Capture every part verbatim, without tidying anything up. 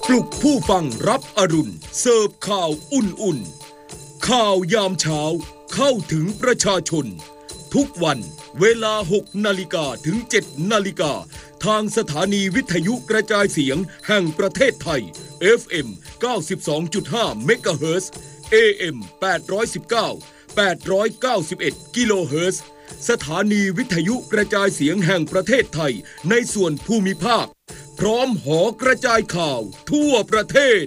ปลุกผู้ฟังรับอรุณเสิร์ฟข่าวอุ่นๆข่าวยามเช้าเข้าถึงประชาชนทุกวันเวลา หกนาฬิกา ถึง เจ็ดนาฬิกา ทางสถานีวิทยุกระจายเสียงแห่งประเทศไทย เอฟ เอ็ม เก้าสิบสองจุดห้า เมกะเฮิรตซ์ เอ เอ็ม แปดร้อยสิบเก้า แปดร้อยเก้าสิบเอ็ด กิโลเฮิรตซ์ สถานีวิทยุกระจายเสียงแห่งประเทศไทยในส่วนภูมิภาคพร้อมหอกระจายข่าวทั่วประเทศ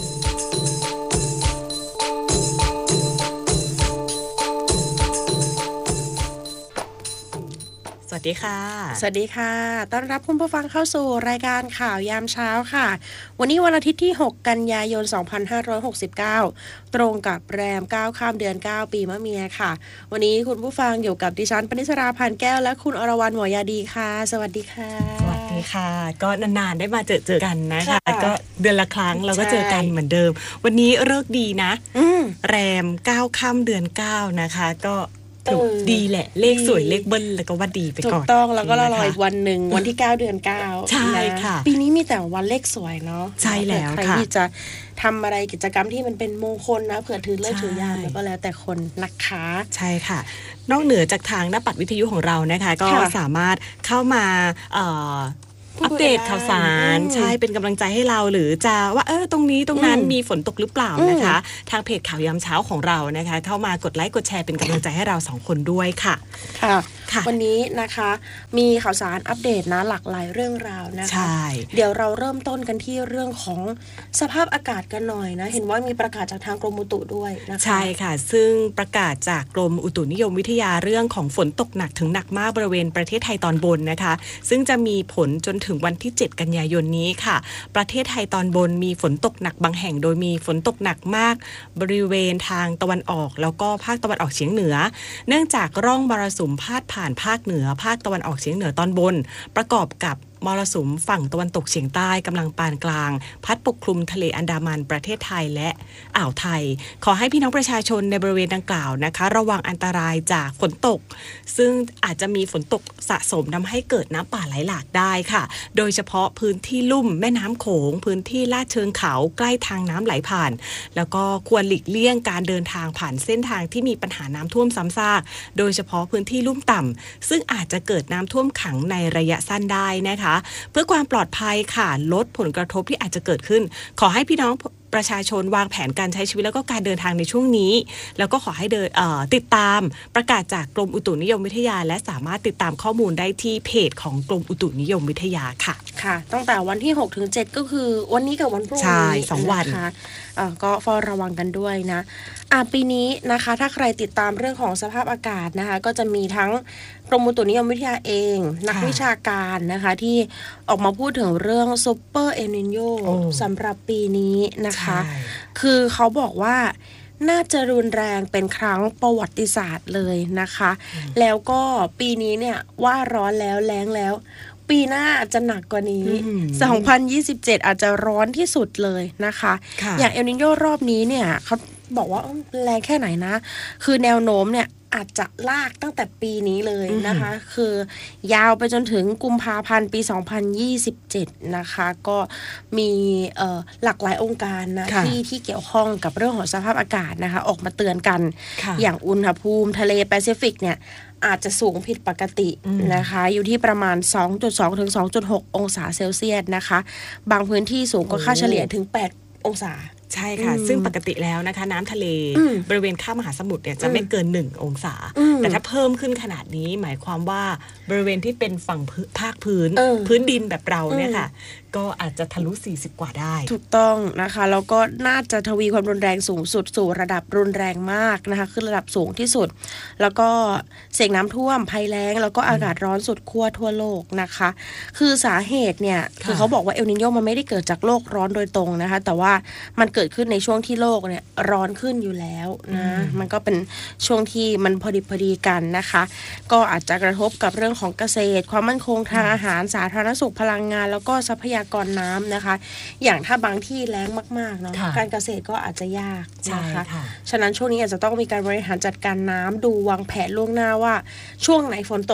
สวัสดีค่ะสวัสดีค่ะต้อนรับคุณผู้ฟังเข้าสู่รายการข่าวยามเช้าค่ะวันนี้วันอาทิตย์ที่หกกันยายนสองพันห้าร้อยหกสิบเก้าตรงกับแรมเก้าค่ำเดือนเก้าปีมะเมียค่ะวันนี้คุณผู้ฟังอยู่กับดิฉันปณิสราพันแก้วและคุณอรวรรณหมอยาดีค่ะสวัสดีค่ะสวัสดีค่ะก็นานๆได้มาเจอเจอกันนะคะก็เดือนละครั้งเราก็เจอกันเหมือนเดิมวันนี้ฤกษ์ดีนะแรมเก้าค่ำเดือนเก้านะคะก็ดีแหละเลขสวยเลขเบิ้ลแล้วก็ว่าดีไปก่อนถูกต้องแล้วก็รออีกวันหนึ่งวันที่เก้าเดือนเก้าใช่ค่ะปีนี้มีแต่วันเลขสวยเนาะใช่แล้วค่ะใครที่จะทำอะไรกิจกรรมที่มันเป็นมงคลนะเผื่อถือเลิกถือยามแล้วก็แล้วแต่คนนะคะใช่ค่ะนอกเหนือจากทางหน้าปัดวิทยุของเรานะคะก็สามารถเข้ามาเอ่ออัปเดตข่าวสารใช่เป็นกำลังใจให้เราหรือจะว่าเออตรงนี้ตรงนั้นมีฝนตกหรือเปล่านะคะทางเพจข่าวยามเช้าของเรานะคะเข้ามากดไลค์กดแชร์เป็นกำลังใจให้เราสองคนด้วยค่ะค่ะวันนี้นะคะมีข่าวสารอัปเดตนะหลากหลายเรื่องราวนะคะเดี๋ยวเราเริ่มต้นกันที่เรื่องของสภาพอากาศกันหน่อยนะเห็นว่ามีประกาศจากทางกรมอุตุด้วยนะคะใช่ค่ะซึ่งประกาศจากกรมอุตุนิยมวิทยาเรื่องของฝนตกหนักถึงหนักมากบริเวณประเทศไทยตอนบนนะคะซึ่งจะมีผลจนถึงวันที่เจ็ดกันยายนนี้ค่ะประเทศไทยตอนบนมีฝนตกหนักบางแห่งโดยมีฝนตกหนักมากบริเวณทางตะวันออกแล้วก็ภาคตะวันออกเฉียงเหนือเนื่องจากร่องมรสุมพาดผ่านภาคเหนือภาคตะวันออกเฉียงเหนือตอนบนประกอบกับมรสุมฝั่งตะวันตกเฉียงใต้กำลังปานกลางพัดปกคลุมทะเลอันดามันประเทศไทยและอ่าวไทยขอให้พี่น้องประชาชนในบริเวณดังกล่าวนะคะระวังอันตรายจากฝนตกซึ่งอาจจะมีฝนตกสะสมทำให้เกิดน้ำป่าไหลหลากได้ค่ะโดยเฉพาะพื้นที่ลุ่มแม่น้ำโขงพื้นที่ลาดเชิงเขาใกล้ทางน้ำไหลผ่านแล้วก็ควรหลีกเลี่ยงการเดินทางผ่านเส้นทางที่มีปัญหาน้ำท่วมซ้ำซากโดยเฉพาะพื้นที่ลุ่มต่ำซึ่งอาจจะเกิดน้ำท่วมขังในระยะสั้นได้นะคะเพื่อความปลอดภัยค่ะลดผลกระทบที่อาจจะเกิดขึ้นขอให้พี่น้องประชาชนวางแผนการใช้ชีวิตแล้วก็การเดินทางในช่วงนี้แล้วก็ขอให้เดินเอ่อติดตามประกาศจากกรมอุตุนิยมวิทยาและสามารถติดตามข้อมูลได้ที่เพจของกรมอุตุนิยมวิทยาค่ะค่ะตั้งแต่วันที่หกถึงเจ็ดก็คือวันนี้กับวันพรุ่งนี้ใช่สองวันนะคะเอ่อก็เฝ้าระวังกันด้วยนะอ่ะปีนี้นะคะถ้าใครติดตามเรื่องของสภาพอากาศนะคะก็จะมีทั้งกรมอุตุนิยมวิทยาเองนักวิชาการนะคะที่ออกมาพูดถึงเรื่องซุปเปอร์เอลนิโญสำหรับปีนี้นะคะคือเขาบอกว่าน่าจะรุนแรงเป็นครั้งประวัติศาสตร์เลยนะคะแล้วก็ปีนี้เนี่ยว่าร้อนแล้วแล้งแล้วปีหน้าจะหนักกว่านี้สองพันยี่สิบเจ็ดอาจจะร้อนที่สุดเลยนะคะอย่างเอลนิโญรอบนี้เนี่ยเขาบอกว่าแรงแค่ไหนนะคือแนวโน้มเนี่ยอาจจะลากตั้งแต่ปีนี้เลยนะคะคือยาวไปจนถึงกุมภาพันธ์ปีสองพันยี่สิบเจ็ดนะคะก็มีเอ่อหลากหลายองค์การนะที่ที่เกี่ยวข้องกับเรื่องของสภาพอากาศนะคะออกมาเตือนกันอย่างอุณหภูมิทะเลแปซิฟิกเนี่ยอาจจะสูงผิดปกตินะคะอยู่ที่ประมาณ สองจุดสอง ถึง สองจุดหก องศาเซลเซียสนะคะบางพื้นที่สูงกว่าค่าเฉลี่ยถึงแปดองศาใช่ค่ะซึ่งปกติแล้วนะคะน้ำทะเลบริเวณข้ามหาสมุทรเนี่ยจะไม่เกินหนึ่งองศาแต่ถ้าเพิ่มขึ้นขนาดนี้หมายความว่าบริเวณที่เป็นฝั่งภาคพื้นพื้นดินแบบเราเนี่ยค่ะก็อาจจะทะลุสี่สิบกว่าได้ถูกต้องนะคะแล้วก็น่าจะทวีความรุนแรงสูงสุดสู่ระดับรุนแรงมากนะคะคือระดับสูงที่สุดแล้วก็เสี่ยงน้ำท่วมภัยแล้งแล้วก็อากาศร้อนสุดขั้วทั่วโลกนะคะคือสาเหตุเนี่ยคือเขาบอกว่าเอลนิโญมันไม่ได้เกิดจากโลกร้อนโดยตรงนะคะแต่ว่ามันเกิดขึ้นในช่วงที่โลกเนี่ยร้อนขึ้นอยู่แล้วนะมันก็เป็นช่วงที่มันพอดีพอดีกันนะคะก็อาจจะกระทบกับเรื่องของเกษตรความมั่นคงทางอาหารสาธารณสุขพลังงานแล้วก็ทรัพยากรน้ำนะคะอย่างถ้าบางที่แล้งมากๆเนาะการเกษตรก็อาจจะยากนะคะฉะนั้นช่วงนี้อาจจะต้องมีการบริหารจัดการน้ำดูวางแผนล่วงหน้าว่าช่วงไหนฝนตกหนัก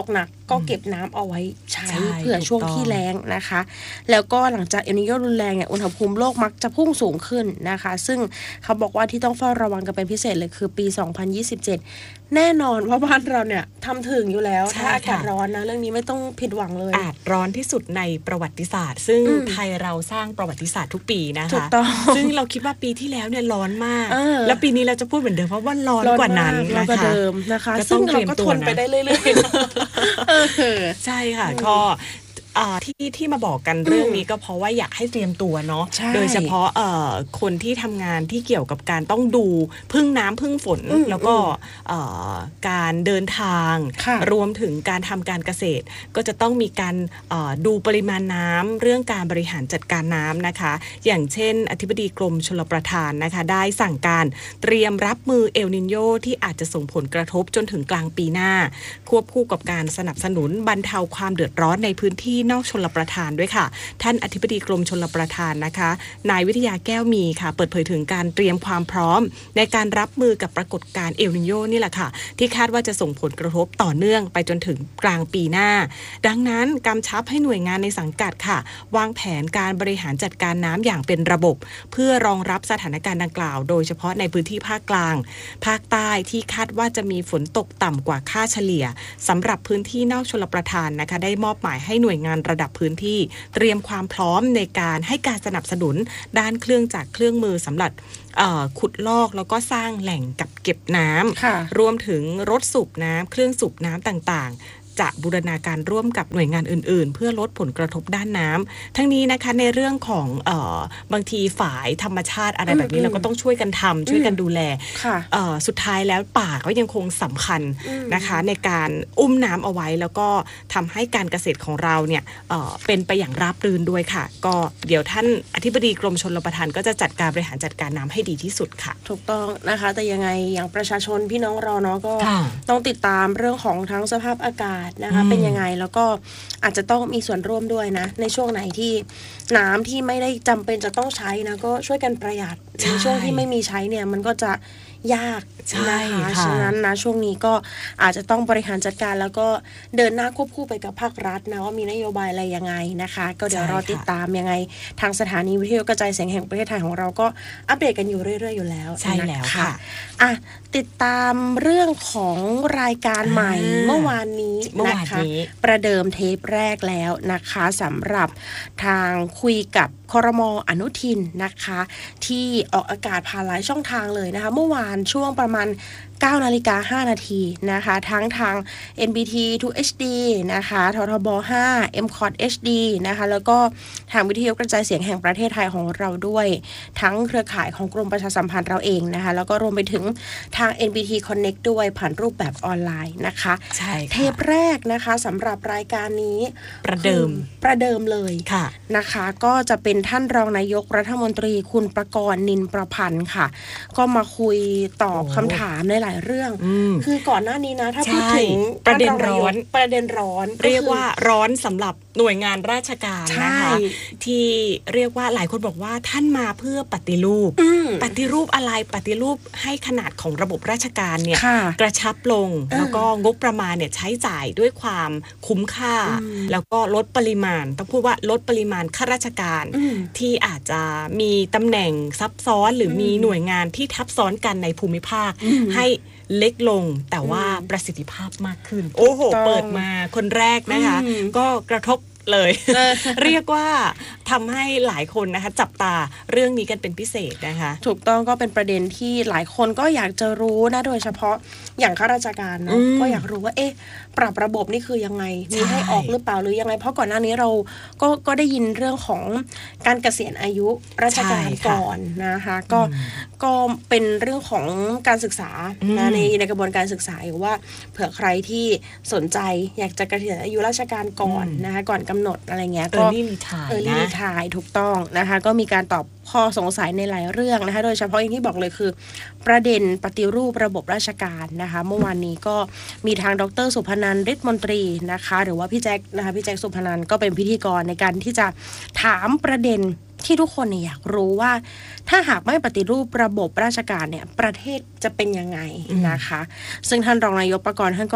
ก็เก็บน้ำเอาไว้ใช้ใช่เผื่อช่วงถูกต้องที่แล้งนะคะแล้วก็หลังจากเอลนิโญรุนแรงเนี่ยอุณหภูมิโลกมักจะพุ่งสูงขึ้นนะคะซึ่งเขาบอกว่าที่ต้องเฝ้าระวังกันเป็นพิเศษเลยคือปีสองพันยี่สิบเจ็ดแน่นอนว่าบ้านเราเนี่ยทำถึงอยู่แล้วถ้าอากาศร้อนนะเรื่องนี้ไม่ต้องผิดหวังเลยอาจร้อนที่สุดในประวัติศาสตร์ซึ่งอืมไทยเราสร้างประวัติศาสตร์ทุกปีนะคะถูกต้องซึ่งเราคิดว่าปีที่แล้วเนี่ยร้อนมากเออแล้วปีนี้เราจะพูดเหมือนเดิมเพราะว่าร้อนกว่านั้นร้อนนะกว่าคะเดิมนะคะก็ต้ซึ่องงเตรีเรายมก็ตัทวน นะไปได้เรื่อยๆเออใช่ค่ะก็อ่าที่ที่มาบอกกันเรื่องนี้ก็เพราะว่าอยากให้เตรียมตัวเนาะใช่โดยเฉพาะเอ่อคนที่ทำงานที่เกี่ยวกับการต้องดูพึ่งน้ำพึ่งฝนอืมแล้วก็เอ่อการเดินทางค่ะรวมถึงการทำการเกษตร ก็จะต้องมีการเอ่อดูปริมาณน้ำเรื่องการบริหารจัดการน้ำนะคะ อย่างเช่นอธิบดีกรมชลประทานนะคะได้สั่งการเตรียมรับมือเอลนิโญที่อาจจะส่งผลกระทบจนถึงกลางปีหน้า ควบคู่กับการสนับสนุนบรรเทาความเดือดร้อนในพื้นที่นอกชลประทานด้วยค่ะ ท่านอธิบดีกรมชลประทานนะคะนายวิทยาแก้วมีค่ะเปิดเผยถึงการเตรียมความพร้อมในการรับมือกับปรากฏการณ์เอลนิโญนี่แหละค่ะที่คาดว่าจะส่งผลกระทบต่อเนื่องไปจนถึงกลางปีหน้า ดังนั้นกำชับให้หน่วยงานในสังกัดค่ะวางแผนการบริหารจัดการน้ำอย่างเป็นระบบ เพื่อรองรับสถานการณ์ดังกล่าว โดยเฉพาะในพื้นที่ภาคกลางภาคใต้ที่คาดว่าจะมีฝนตกต่ำกว่าค่าเฉลี่ยสำหรับพื้นที่นอกชลประทานนะคะได้มอบหมายให้หน่วยงานระดับพื้นที่เตรียมความพร้อมในการให้การสนับสนุนด้านเครื่องจักรเครื่องมือสำหรับขุดลอกแล้วก็สร้างแหล่งกักเก็บน้ำรวมถึงรถสูบน้ำเครื่องสูบน้ำต่างๆจะบูรณาการร่วมกับหน่วยงานอื่นๆเพื่อลดผลกระทบด้านน้ำทั้งนี้นะคะในเรื่องของเอ่อบางทีฝายธรรมชาติอะไรแบบนี้เราก็ต้องช่วยกันทำช่วยกันดูแลสุดท้ายแล้วป่าก็ยังคงสำคัญนะคะในการอุ้มน้ำเอาไว้แล้วก็ทำให้การเกษตรของเราเนี่ยเอ่อเป็นไปอย่างราบรื่นด้วยค่ะก็เดี๋ยวท่านอธิบดีกรมชลประทานก็จะจัดการบริหารจัดการน้ำให้ดีที่สุดค่ะถูกต้องนะคะแต่ยังไงอย่างประชาชนพี่น้องเราเนาะก็ต้องติดตามเรื่องของทั้งสภาพอากาศนะคะเป็นยังไงแล้วก็อาจจะต้องมีส่วนร่วมด้วยนะในช่วงไหนที่น้ำที่ไม่ได้จำเป็นจะต้องใช้นะก็ช่วยกันประหยัดในช่วงที่ไม่มีใช้เนี่ยมันก็จะยากนะคะฉะนั้นนะช่วงนี้ก็อาจจะต้องบริหารจัดการแล้วก็เดินหน้าควบคู่ไปกับภาครัฐนะว่ามีนโยบายอะไรยังไงนะคะก็เดี๋ยวรอติดตามยังไงทางสถานีวิทยุกระจายเสียงแห่งประเทศไทยของเราก็อัปเดตกันอยู่เรื่อยๆอยู่แล้วใช่แล้วค่ะอ่ะติดตามเรื่องของรายการใหม่เมื่อวานนี้นะคะประเดิมเทปแรกแล้วนะคะสำหรับทางคุยกับครม.อนุทินนะคะที่ออกอากาศผ่านหลายช่องทางเลยนะคะเมื่อวานช่วงประมาณเก้านาฬิกาห้านาทีนะคะทั้งทาง เอ็น บี ที ทู เอช ดี นะคะททบ ห้า เอ็ม คอท เอช ดี นะคะแล้วก็ทางวิทยุกระจายเสียงแห่งประเทศไทยของเราด้วยทั้งเครือข่ายของกรมประชาสัมพันธ์เราเองนะคะแล้วก็รวมไปถึงทาง เอ็น บี ที Connect ด้วยผ่านรูปแบบออนไลน์นะคะใช่ค่ะเทปแรกนะคะสำหรับรายการนี้ประเดิมประเดิมเลยค่ะนะคะก็จะเป็นท่านรองนายกรัฐมนตรีคุณประกรณ์นินประพันธ์ค่ะก็มาคุยตอบคำถามในหลายเรื่องคือก่อนหน้านี้นะถ้าพูดถึงประเด็นร้อนประเด็นร้อนเรียกว่าร้อนสำหรับหน่วยงานราชการนะคะที่เรียกว่าหลายคนบอกว่าท่านมาเพื่อปฏิรูปปฏิรูปอะไรปฏิรูปให้ขนาดของระบบราชการเนี่ยกระชับลงแล้วก็งบประมาณเนี่ยใช้จ่ายด้วยความคุ้มค่าแล้วก็ลดปริมาณต้องพูดว่าลดปริมาณข้าราชการที่อาจจะมีตำแหน่งซับซ้อนหรือมีหน่วยงานที่ทับซ้อนกันในภูมิภาคให้เล็กลงแต่ว่าประสิทธิภาพมากขึ้นโอ้โหเปิดมาคนแรกนะคะก็กระทบเลย เรียกว่าทำให้หลายคนนะคะจับตาเรื่องนี้กันเป็นพิเศษนะคะถูกต้องก็เป็นประเด็นที่หลายคนก็อยากจะรู้นะโดยเฉพาะอย่างข้าราชการเนาะก็อยากรู้ว่าเอ๊ะปรับระบบนี่คือยังไงมีให้ออกหรือเปล่าหรือยังไงเพราะก่อนหน้านี้เราก็ก็ได้ยินเรื่องของการเกษียณอายุราชการก่อนนะคะก็ก็เป็นเรื่องของการศึกษานะในในกระบวนการศึกษาอยู่ว่าเผื่อใครที่สนใจอยากจะเกษียณอายุราชการก่อนนะคะก่อนกำหนดอะไรเงี้ยก็เออนี่รีทายเออนี่รีทายถูกต้องนะคะก็มีการตอบข้อสงสัยในหลายเรื่องนะคะโดยเฉพาะอย่างที่บอกเลยคือประเด็นปฏิรูประบบราชการนะคะเมื่อวานนี้ก็มีทางดร.สุพนันท์ฤทธิ์มนตรีนะคะหรือว่าพี่แจ็คนะคะพี่แจ็คสุพนันท์ก็เป็นพิธีกรในการที่จะถามประเด็นที่ทุกคนเนี่ยอยากรู้ว่าถ้าหากไม่ปฏิรูประบบราชการเนี่ยประเทศจะเป็นยังไงนะคะซึ่งท่านรองนายกประกรณ์ท่านก็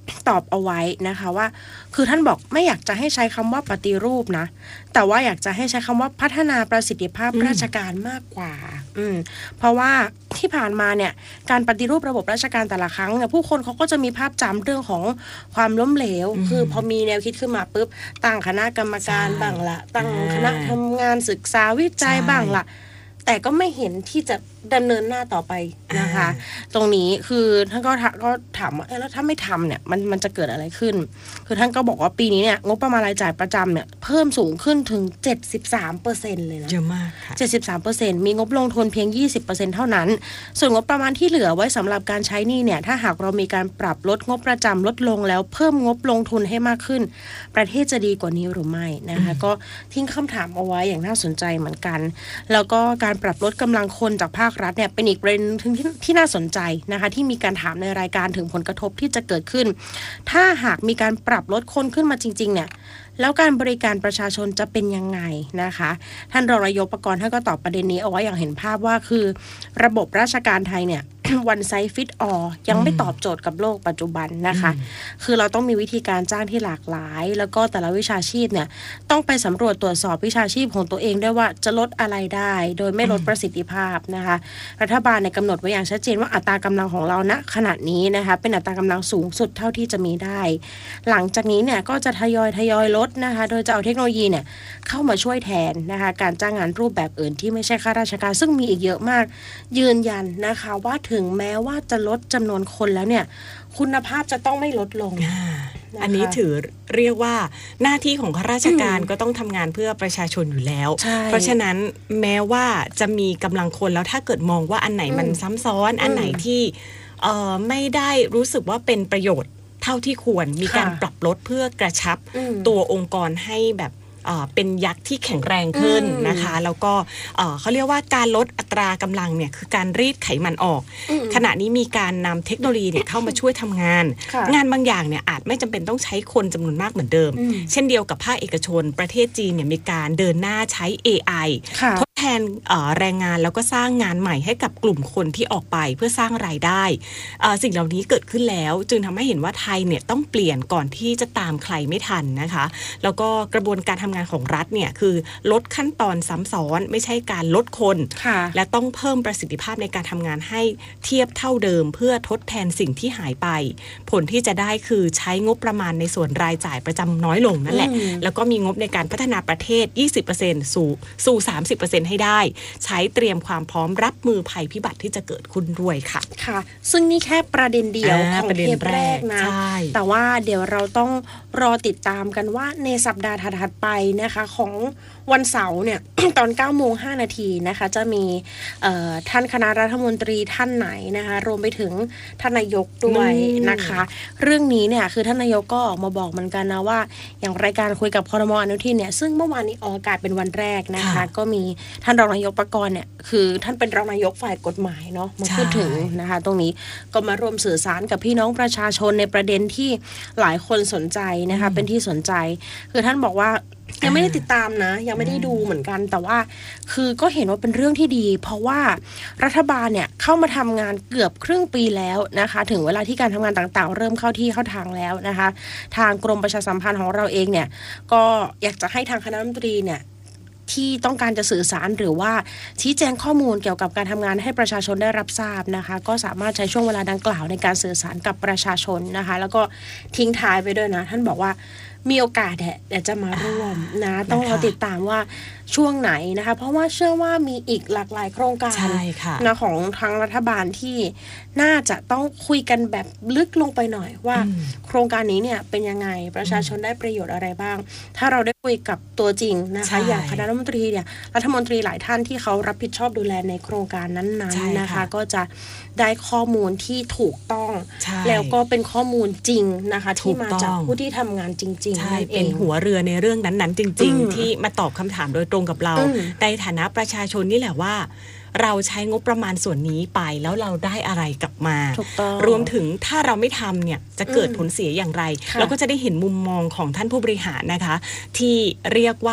ตอบเอาไว้นะคะว่าคือท่านบอกไม่อยากจะให้ใช้คำว่าปฏิรูปนะแต่ว่าอยากจะให้ใช้คำว่าพัฒนาประสิทธิภาพราชการมากกว่าอืมเพราะว่าที่ผ่านมาเนี่ยการปฏิรูประบบราชการแต่ละครั้งเนี่ยผู้คนเขาก็จะมีภาพจำเรื่องของความล้มเหลวคือพอมีแนวคิดขึ้นมาปุ๊บตั้งคณะกรรมการบ้างละตั้งคณะทำงานศึกษาวิจัยบ้างละแต่ก็ไม่เห็นที่จะดำเนินหน้าต่อไปนะคะตรงนี้คือท่านก็ก็ถามว่าแล้วถ้าไม่ทำเนี่ยมันมันจะเกิดอะไรขึ้นคือท่านก็บอกว่าปีนี้เนี่ยงบประมาณรายจ่ายประจำเนี่ยเพิ่มสูงขึ้นถึง เจ็ดสิบสามเปอร์เซ็นต์ เลยนะเยอะมากค่ะเจ็ดสิบสามเปอร์เซ็นต์ มีงบลงทุนเพียง ยี่สิบเปอร์เซ็นต์ เท่านั้นส่วนงบประมาณที่เหลือไว้สำหรับการใช้หนี้เนี่ยถ้าหากเรามีการปรับลดงบประจำลดลงแล้วเพิ่มงบลงทุนให้มากขึ้นประเทศจะดีกว่านี้หรือไม่นะคะก็ทิ้งคำถามเอาไว้อย่างน่าสนใจเหมือนกันแล้วก็การปรับลดกำลังคนจากภาครัฐเนี่ยเป็นอีกประเด็นที่ที่น่าสนใจนะคะที่มีการถามในรายการถึงผลกระทบที่จะเกิดขึ้นถ้าหากมีการปรับลดคนขึ้นมาจริงๆเนี่ยแล้วการบริการประชาชนจะเป็นยังไงนะคะท่านรองนายกปกรณ์ท่านก็ตอบประเด็นนี้เอาไว้อย่างเห็นภาพว่าคือระบบราชการไทยเนี่ย one size fit all ยังไม่ตอบโจทย์กับโลกปัจจุบันนะคะคือเราต้องมีวิธีการจ้างที่หลากหลายแล้วก็แต่ละวิชาชีพเนี่ยต้องไปสำรวจตรวจสอบวิชาชีพของตัวเองด้วยว่าจะลดอะไรได้โดยไม่ลดประสิทธิภาพนะคะรัฐบาลเนี่ยกำหนดไว้อย่างชัดเจนว่าอัตรากำลังของเราณขณะนี้นะคะเป็นอัตรากำลังสูงสุดเท่าที่จะมีได้หลังจากนี้เนี่ยก็จะทยอยทยอยลดนะคะโดยจะเอาเทคโนโลยีเนี่ยเข้ามาช่วยแทนนะคะการจ้างงานรูปแบบอื่นที่ไม่ใช่ข้าราชการซึ่งมีอีกเยอะมากยืนยันนะคะว่าถึงแม้ว่าจะลดจำนวนคนแล้วเนี่ยคุณภาพจะต้องไม่ลดลงอันนี้ถือเรียกว่าหน้าที่ของข้าราชการก็ต้องทำงานเพื่อประชาชนอยู่แล้วเพราะฉะนั้นแม้ว่าจะมีกำลังคนแล้วถ้าเกิดมองว่าอันไหนมันซ้ำซ้อนอันไหนที่เอ่อไม่ได้รู้สึกว่าเป็นประโยชน์เท่าที่ควรมีการปรับลดเพื่อกระชับตัวองค์กรให้แบบเป็นยักษ์ที่แข็งแรงขึ้นนะคะแล้วก็เขาเรียกว่าการลดอัตรากำลังเนี่ยคือการรีดไขมันออกขณะนี้มีการนำเทคโนโลยีเนี่ยเข้ามาช่วยทำงานงานบางอย่างเนี่ยอาจไม่จำเป็นต้องใช้คนจำนวนมากเหมือนเดิมเช่นเดียวกับภาคเอกชนประเทศจีนเนี่ยมีการเดินหน้าใช้ เอ ไอ ทดแทนแรงงานแล้วก็สร้างงานใหม่ให้กับกลุ่มคนที่ออกไปเพื่อสร้างรายได้สิ่งเหล่านี้เกิดขึ้นแล้วจึงทำให้เห็นว่าไทยเนี่ยต้องเปลี่ยนก่อนที่จะตามใครไม่ทันนะคะแล้วก็กระบวนการทำงานของรัฐเนี่ยคือลดขั้นตอนซ้ำซ้อนไม่ใช่การลดคนและต้องเพิ่มประสิทธิภาพในการทำงานให้เทียบเท่าเดิมเพื่อทดแทนสิ่งที่หายไปผลที่จะได้คือใช้งบประมาณในส่วนรายจ่ายประจำน้อยลงนั่นแหละแล้วก็มีงบในการพัฒนาประเทศ ยี่สิบเปอร์เซ็นต์ สู่สู่ สามสิบเปอร์เซ็นต์ ให้ได้ใช้เตรียมความพร้อมรับมือภัยพิบัติที่จะเกิดขึ้นด้วยค่ะค่ะซึ่งนี่แค่ประเด็นเดียวของเทปแรกนะแต่ว่าเดี๋ยวเราต้องรอติดตามกันว่าในสัปดาห์ถัดไปนะคะของวันเสาร์เนี่ย ตอน เก้าโมงห้านาทีนะคะจะมีท่านคณะรัฐมนตรีท่านไหนนะคะรวมไปถึงท่านนายกด้วยนะคะเรื่องนี้เนี่ยคือท่านนายกก็ออกมาบอกเหมือนกันนะว่าอย่างรายการคุยกับครม.อนุทินเนี่ยซึ่งเมื่อวานนี้ออกอากาศเป็นวันแรกนะคะก็มีท่านรองนายกปกรณ์เนี่ยคือท่านเป็นรองนายกฝ่ายกฎหมายเนาะมาพูดถึงนะคะตรงนี้ก็มารวมสื่อสารกับพี่น้องประชาชนในประเด็นที่หลายคนสนใจนะคะเป็นที่สนใจคือท่านบอกว่ายังไม่ได้ติดตามนะยังไม่ได้ดูเหมือนกันแต่ว่าคือก็เห็นว่าเป็นเรื่องที่ดีเพราะว่ารัฐบาลเนี่ยเข้ามาทำงานเกือบครึ่งปีแล้วนะคะถึงเวลาที่การทำงานต่างๆเริ่มเข้าที่เข้าทางแล้วนะคะทางกรมประชาสัมพันธ์ของเราเองเนี่ยก็อยากจะให้ทางคณะรัฐมนตรีเนี่ยที่ต้องการจะสื่อสารหรือว่าชี้แจงข้อมูลเกี่ยวกับการทำงานให้ประชาชนได้รับทราบนะคะก็สามารถใช้ช่วงเวลาดังกล่าวในการสื่อสารกับประชาชนนะคะแล้วก็ทิ้งท้ายไปด้วยนะท่านบอกว่ามีโอกาสแหละเดี๋ยวจะมาร่วมนะต้องรอติดตามว่าช่วงไหนนะคะเพราะว่าเชื่อว่ามีอีกหลากหลายโครงการนะของทางรัฐบาลที่น่าจะต้องคุยกันแบบลึกลงไปหน่อยว่าโครงการนี้เนี่ยเป็นยังไงประชาชนได้ประโยชน์อะไรบ้างถ้าเราได้คุยกับตัวจริงนะคะอย่างคณะรัฐมนตรีเนี่ยรัฐมนตรีหลายท่านที่เขารับผิดชอบดูแลในโครงการนั้นๆนะคะก็จะได้ข้อมูลที่ถูกต้องแล้วก็เป็นข้อมูลจริงนะคะที่มาจากผู้ที่ทำงานจริงๆใช่เป็นหัวเรือในเรื่องนั้นๆจริงๆที่มาตอบคำถามโดยตรงกับเราในฐานะประชาชนนี่แหละว่าเราใช้งบประมาณส่วนนี้ไปแล้วเราได้อะไรกลับมารวมถึงถ้าเราไม่ทำเนี่ยจะเกิดผลเสียอย่างไรเราก็จะได้เห็นมุมมองของท่านผู้บริหารนะคะที่เรียกว่า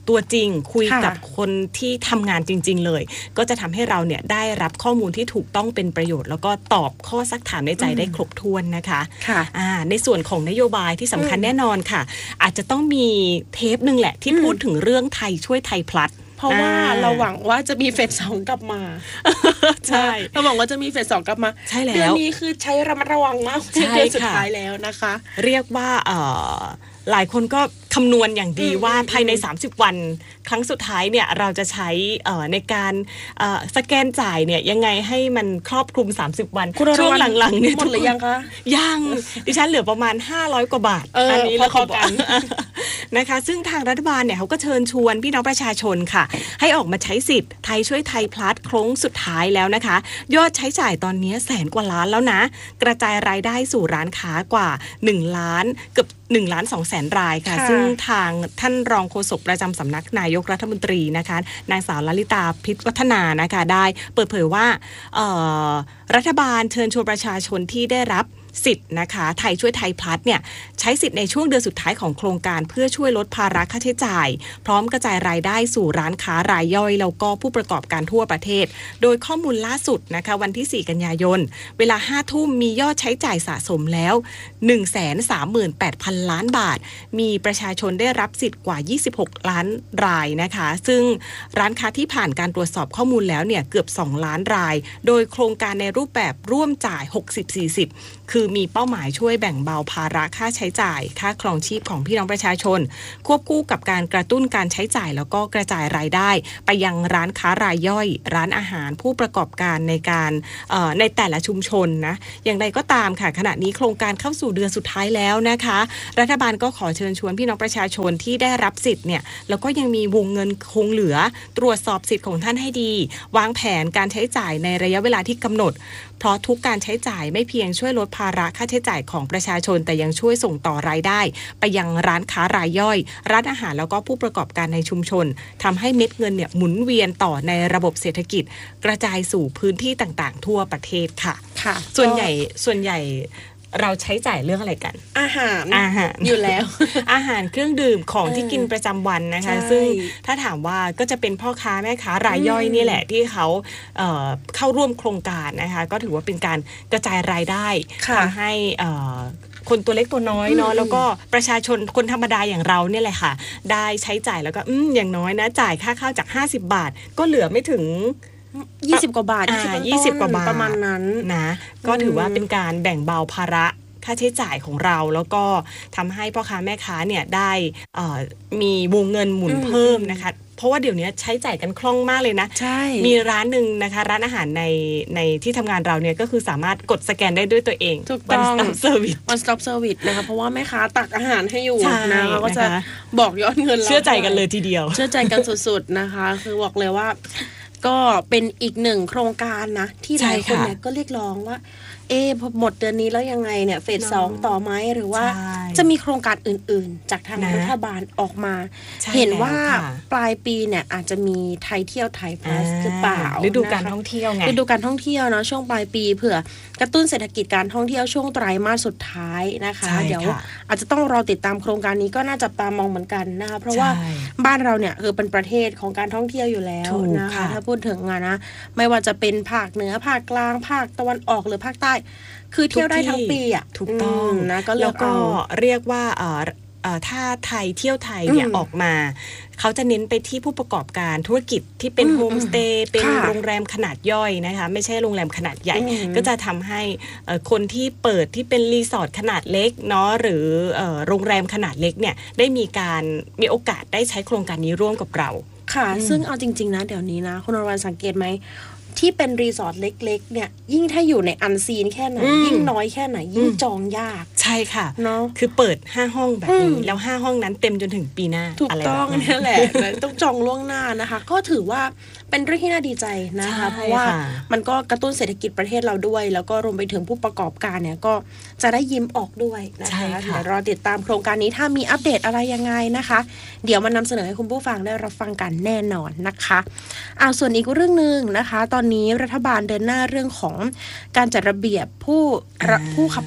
ตัวจริงคุยกับคนที่ทำงานจริงๆเลยก็จะทำให้เราเนี่ยได้รับข้อมูลที่ถูกต้องเป็นประโยชน์แล้วก็ตอบข้อซักถามในใจได้ครบถ้วนนะคะในส่วนของนโยบายที่สำคัญแน่นอนค่ะอาจจะต้องมีเทปนึงแหละที่พูดถึงเรื่องไทยช่วยไทยพลัสเพราะว่าเราหวังว่าจะมีเฟสสองกลับมาใช่เราหวังว่าจะมีเฟสสองกลับมาใช่แล้วเดือนนี้คือใช้ระมัดระวังมากเดือนสุดท้ายแล้วนะคะเรียกว่าหลายคนก็คำนวณอย่างดีว่าภายในสามสิบวันครั้งสุดท้ายเนี่ยเราจะใช้ในการสแกนจ่ายเนี่ยยังไงให้มันครอบคลุมสามสิบวันช่วงหลังๆเนี่ยหมดหรือยังคะยังดิฉันเหลือประมาณห้าร้อยกว่าบาทอันนี้เราขอกันนะคะซึ่งทางรัฐบาลเนี่ยเขาก็เชิญชวนพี่น้องประชาชนค่ะให้ออกมาใช้สิทธิ์ไทยช่วยไทยพลัสโค้งสุดท้ายแล้วนะคะยอดใช้จ่ายตอนนี้แสนกว่าล้านแล้วนะกระจายรายได้สู่ร้านค้ากว่าหนึ่งล้านเกือบหนึ่งล้านสองแสนรายค่ะซึ่งทางท่านรองโฆษกประจำสำนักนายกรัฐมนตรีนะคะนางสาวลลิตาพิษวัฒนานะคะได้เปิดเผยว่ารัฐบาลเชิญชวนประชาชนที่ได้รับสิทธิ์นะคะไทยช่วยไทยพลัสเนี่ยใช้สิทธิ์ในช่วงเดือนสุดท้ายของโครงการเพื่อช่วยลดภาระค่าใช้จ่ายพร้อมกระจายรายได้สู่ร้านค้ารายย่อยแล้วก็ผู้ประกอบการทั่วประเทศโดยข้อมูลล่าสุดนะคะวันที่สี่กันยายนเวลาห้าทุ่มมียอดใช้จ่ายสะสมแล้ว หนึ่งแสนสามหมื่นแปดพัน ล้านบาทมีประชาชนได้รับสิทธิ์กว่ายี่สิบหกล้านรายนะคะซึ่งร้านค้าที่ผ่านการตรวจสอบข้อมูลแล้วเนี่ยเกือบสองล้านรายโดยโครงการในรูปแบบร่วมจ่าย หกสิบ สี่สิบ คือมีเป้าหมายช่วยแบ่งเบาภาระค่าใช้จ่ายค่าครองชีพของพี่น้องประชาชนควบคู่กับการกระตุ้นการใช้จ่ายแล้วก็กระจายรายได้ไปยังร้านค้ารายย่อยร้านอาหารผู้ประกอบการในการในแต่ละชุมชนนะอย่างไรก็ตามค่ะขณะนี้โครงการเข้าสู่เดือนสุดท้ายแล้วนะคะรัฐบาลก็ขอเชิญชวนพี่น้องประชาชนที่ได้รับสิทธิ์เนี่ยแล้วก็ยังมีวงเงินคงเหลือตรวจสอบสิทธิ์ของท่านให้ดีวางแผนการใช้จ่ายในระยะเวลาที่กำหนดเพราะทุกการใช้จ่ายไม่เพียงช่วยลดภาระค่าใช้จ่ายของประชาชนแต่ยังช่วยส่งต่อรายได้ไปยังร้านค้ารายย่อยร้านอาหารแล้วก็ผู้ประกอบการในชุมชนทำให้เม็ดเงินเนี่ยหมุนเวียนต่อในระบบเศรษฐกิจกระจายสู่พื้นที่ต่างๆทั่วประเทศค่ะค่ะส่วนใหญ่ส่วนใหญ่เราใช้จ่ายเรื่องอะไรกันอาหารอาหารอยู่แล้วอาหารเครื่องดื่มของที่กินประจำวันนะคะซึ่งถ้าถามว่าก็จะเป็นพ่อค้าแม่ค้ารายย่อยนี่แหละที่เขาเอ่อเข้าร่วมโครงการนะคะก็ถือว่าเป็นการกระจายรายได้ทำให้เอ่อคนตัวเล็กตัวน้อยเนาะแล้วก็ประชาชนคนธรรมดาอย่างเราเนี่ยแหละค่ะได้ใช้จ่ายแล้วก็อืมอย่างน้อยนะจ่ายค่าข้าวจากห้าสิบบาทก็เหลือไม่ถึงยี่สิบกว่าบาทยี่สิบกว่าบาทประมาณนั้นนะก็ถือว่าเป็นการแบ่งเบาภาระค่าใช้จ่ายของเราแล้วก็ทำให้พ่อค้าแม่ค้าเนี่ยได้มีวงเงินหมุนเพิ่มนะคะเพราะว่าเดี๋ยวนี้ใช้จ่ายกันคล่องมากเลยนะใช่มีร้านหนึ่งนะคะร้านอาหารในในที่ทำงานเราเนี่ยก็คือสามารถกดสแกนได้ด้วยตัวเอง One Stop Service One Stop Service นะคะเพราะว่าแม่ค้าตักอาหารให้อยู่นะเขาก็จะบอกยอดเงินเราเชื่อใจกันเลยทีเดียวเชื่อใจกันสุดๆนะคะคือบอกเลยว่าก็เป็นอีกหนึ่งโครงการนะที่หลายคนเนี่ยก็เรียกร้องว่าเอ๊ะพอหมดเดือนนี้แล้วยังไงเนี่ยเฟสสองต่อไหมหรือว่าจะมีโครงการอื่นๆจากทางรัฐบาลออกมาเห็นว่าปลายปีเนี่ยอาจจะมีไทยเที่ยวไทยพลัสหรือเปล่าฤดูการท่องเที่ยวไงฤดูการท่องเที่ยวเนาะช่วงปลายปีเผื่อกระตุ้นเศรษฐกิจการท่องเที่ยวช่วงไตรมาสสุดท้ายนะคะเดี๋ยวอาจจะต้องรอติดตามโครงการนี้ก็น่าจะตามมองเหมือนกันนะคะเพราะว่าบ้านเราเนี่ยคือเป็นประเทศของการท่องเที่ยวอยู่แล้วนะคะถ้าพูดถึงงานนะไม่ว่าจะเป็นภาคเหนือภาคกลางภาคตะวันออกหรือภาคใต้คือเที่ยวได้ทั้งปีอ่ะถูกต้องนะก็แล้วก็เรียกว่าเอ่อเอ่อถ้าไทยเที่ยวไทยเนี่ยออกมาเขาจะเน้นไปที่ผู้ประกอบการธุรกิจที่เป็นโฮมสเตย์เป็นโรงแรมขนาดย่อยนะคะไม่ใช่โรงแรมขนาดใหญ่ก็จะทำให้คนที่เปิดที่เป็นรีสอร์ทขนาดเล็กเนาะหรือโรงแรมขนาดเล็กเนี่ยได้มีการมีโอกาสได้ใช้โครงการนี้ร่วมกับเราค่ะซึ่งเอาจริงๆนะเดี๋ยวนี้นะคุณอรวรรณสังเกตไหมที่เป็นรีสอร์ทเล็กๆเนี่ยยิ่งถ้าอยู่ในอันซีนแค่ไหนยิ่งน้อยแค่ไหนยิ่งจองยากใช่ค่ะเนาะคือเปิดห้าห้องแบบนี้แล้วห้าห้องนั้นเต็มจนถึงปีหน้าถูกต้องนี่แหละต้องจองล่วงหน้านะคะก็ถือว่าเป็นเรื่องที่น่าดีใจนะคะเพราะว่ามันก็กระตุ้นเศรษฐกิจประเทศเราด้วยแล้วก็รวมไปถึงผู้ประกอบการเนี่ยก็จะได้ยิ้มออกด้วยนะคะเดี๋ยวรอติดตามโครงการนี้ถ้ามีอัปเดตอะไรยังไงนะคะเดี๋ยวมานำเสนอให้คุณผู้ฟังได้รับฟังกันแน่นอนนะคะอ่าส่วนอีกเรื่องนึงนะคะตอนนี้รัฐบาลเดินหน้าเรื่องของการจัดระเบียบผู้ผู้ขับรถ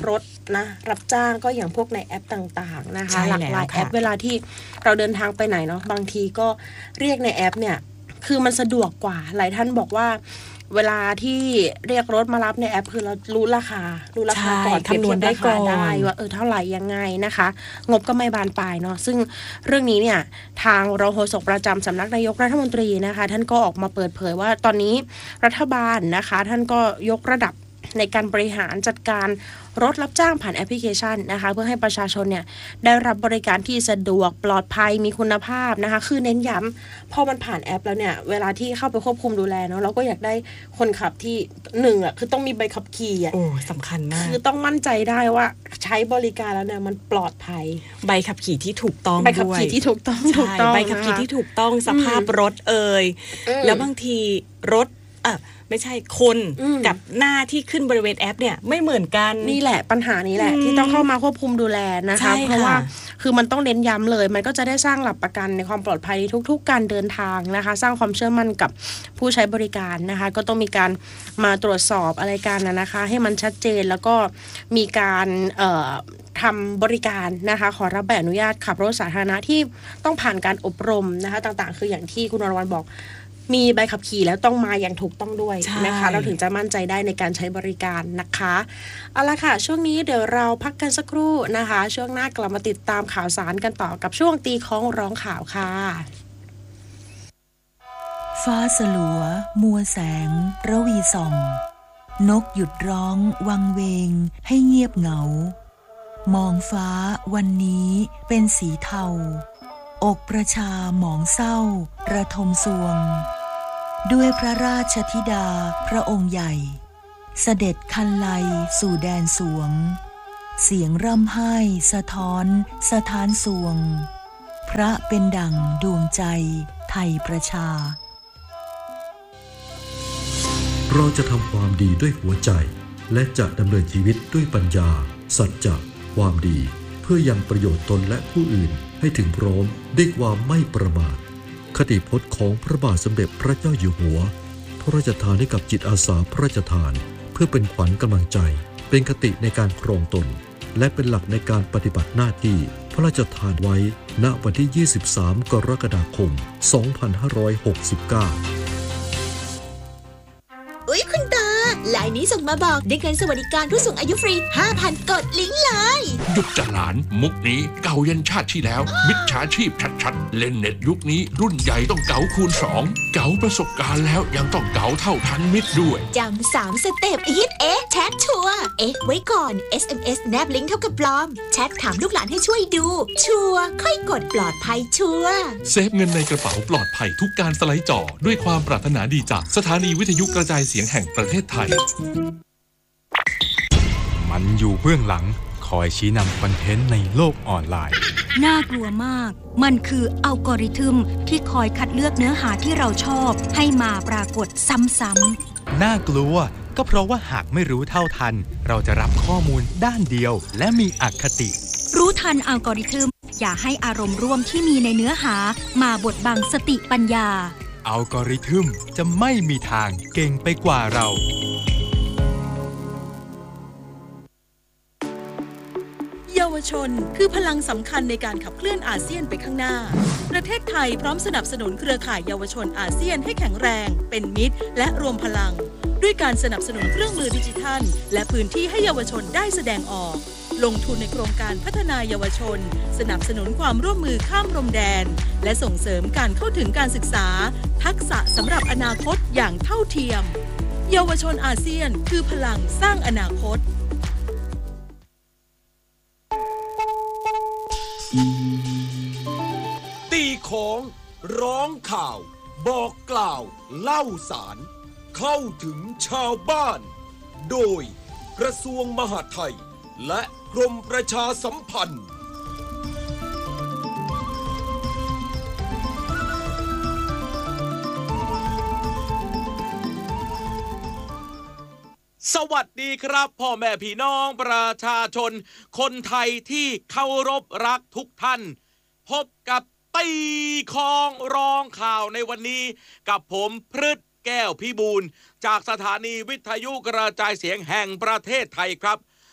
นะรับจ้างก็อย่างพวกในแอปต่างๆนะคะหลากหลายแอปเวลาที่เราเดินทางไปไหนเนาะบางทีก็เรียกในแอปเนี่ยคือมันสะดวกกว่าหลายท่านบอกว่าเวลาที่เรียกรถมารับในแอปคือเรารู้ราคารู้ราคาก่อนเปรียบเทียบราคาได้ว่าเออเท่าไหร่ยังไงนะคะงบก็ไม่บานปลายเนาะซึ่งเรื่องนี้เนี่ยทางรองโฆษกประจำสำนักนายกรัฐมนตรีนะคะท่านก็ออกมาเปิดเผยว่าตอนนี้รัฐบาลนะคะท่านก็ยกระดับในการบริหารจัดการรถรับจ้างผ่านแอปพลิเคชันนะคะเพื่อให้ประชาชนเนี่ยได้รับบริการที่สะดวกปลอดภัยมีคุณภาพนะคะคือเน้นย้ำพอมันผ่านแอปแล้วเนี่ยเวลาที่เข้าไปควบคุมดูแลเนาะเราก็อยากได้คนขับที่หนึ่งอ่ะคือต้องมีใบขับขี่อ่ะโอ้สำคัญมากคือต้องมั่นใจได้ว่าใช้บริการแล้วเนี่ยมันปลอดภัยใบขับขี่ที่ถูกต้องใบขับขี่ที่ถูกต้องถูกต้องใบขับขี่ที่ถูกต้องสภาพรถเอ่ยแล้วบางทีรถอ่ะไม่ใช่คนกับหน้าที่ขึ้นบริเวณแอปเนี่ยไม่เหมือนกันนี่แหละปัญหานี้แหละที่ต้องเข้ามาควบคุมดูแลนะคะเพราะว่าคือมันต้องเน้นย้ำเลยมันก็จะได้สร้างหลักประกันในความปลอดภัยทุกๆการเดินทางนะคะสร้างความเชื่อมั่นกับผู้ใช้บริการนะคะก็ต้องมีการมาตรวจสอบอะไรกันนะคะให้มันชัดเจนแล้วก็มีการเอ่อทำบริการนะคะขอรับใบอนุญาตขับรถสาธารณะที่ต้องผ่านการอบรมนะคะต่างๆคืออย่างที่คุณนรวรรณบอกมีใบขับขี่แล้วต้องมาอย่างถูกต้องด้วยนะคะเราถึงจะมั่นใจได้ในการใช้บริการนะคะเอาละค่ะช่วงนี้เดี๋ยวเราพักกันสักครู่นะคะช่วงหน้ากลับมาติดตามข่าวสารกันต่อกับช่วงตีค้องร้องข่าวค่ะฟ้าสลัวมัวแสงระวีส่องนกหยุดร้องวังเวงให้เงียบเหงามองฟ้าวันนี้เป็นสีเทาอกประชาหมองเศร้าระทมสวงด้วยพระราชธิดาพระองค์ใหญ่เสด็จคันไลสู่แดนสวงเสียงร่ำไห้สะท้อนสถานสวงพระเป็นดั่งดวงใจไทยประชาเราจะทำความดีด้วยหัวใจและจะดำเนินชีวิตด้วยปัญญาสัจจะความดีเพื่อยังประโยชน์ตนและผู้อื่นให้ถึงพร้อมด้วยความไม่ประมาทคติพจน์ของพระบาทสมเด็จพระเจ้าอยู่หัวพระราชทานให้กับจิตอาสาพระราชทานเพื่อเป็นขวัญกำลังใจเป็นคติในการครองตนและเป็นหลักในการปฏิบัติหน้าที่พระราชทานไว้ณวันที่ยี่สิบสามกรกฎาคมสองพันห้าร้อยหกสิบเก้าอุ๊ยคุณตาไลน์นี้ส่งมาบอกได้เงินสวัสดิการผู้สูงอายุฟรี ห้าพัน กดลิงก์เลยหยุดจะหลานมุกนี้เก่ายันชาติที่แล้วมิจฉาชีพชัดๆเล่นเน็ตยุคนี้รุ่นใหญ่ต้องเก๋าคูณสองเก๋าประสบการณ์แล้วยังต้องเก๋าเท่าทันมิตรด้วยจำสามสเต็ปฮิตเอ๊ะแชทชัวร์เอ๊ะไว้ก่อน เอส เอ็ม เอส แนบลิงก์เท่ากับปลอมแชทถามลูกหลานให้ช่วยดูชัวร์ค่อยกดปลอดภัยชัวร์เซฟเงินในกระเป๋าปลอดภัยทุกการสไลด์จอด้วยความปรารถนาดีจากสถานีวิทยุกระจายเสียงแห่งประเทศไทยมันอยู่เบื้องหลังคอยชี้นำคอนเทนต์ในโลกออนไลน์น่ากลัวมากมันคืออัลกอริทึมที่คอยคัดเลือกเนื้อหาที่เราชอบให้มาปรากฏซ้ำๆน่ากลัวก็เพราะว่าหากไม่รู้เท่าทันเราจะรับข้อมูลด้านเดียวและมีอคติรู้ทันอัลกอริทึมอย่าให้อารมณ์ร่วมที่มีในเนื้อหามาบดบังสติปัญญาอัลกอริทึมจะไม่มีทางเก่งไปกว่าเราเยาวชนคือพลังสำคัญในการขับเคลื่อนอาเซียนไปข้างหน้าประเทศไทยพร้อมสนับสนุนเครือข่ายเยาวชนอาเซียนให้แข็งแรงเป็นมิตรและรวมพลังด้วยการสนับสนุนเครื่องมือดิจิทัลและพื้นที่ให้เยาวชนได้แสดงออกลงทุนในโครงการพัฒนาเยาวชนสนับสนุนความร่วมมือข้ามพรมแดนและส่งเสริมการเข้าถึงการศึกษาทักษะสำหรับอนาคตอย่างเท่าเทียมเยาวชนอาเซียนคือพลังสร้างอนาคตตีของร้องข่าวบอกกล่าวเล่าสารเข้าถึงชาวบ้านโดยกระทรวงมหาดไทยและกรมประชาสัมพันธ์สวัสดีครับพ่อแม่พี่น้องประชาชนคนไทยที่เคารพรักทุกท่านพบกับตีของร้องข่าวในวันนี้กับผมพฤษฐ์แก้วพิบูลจากสถานีวิทยุกระจายเสียงแห่งประเทศไทยครับ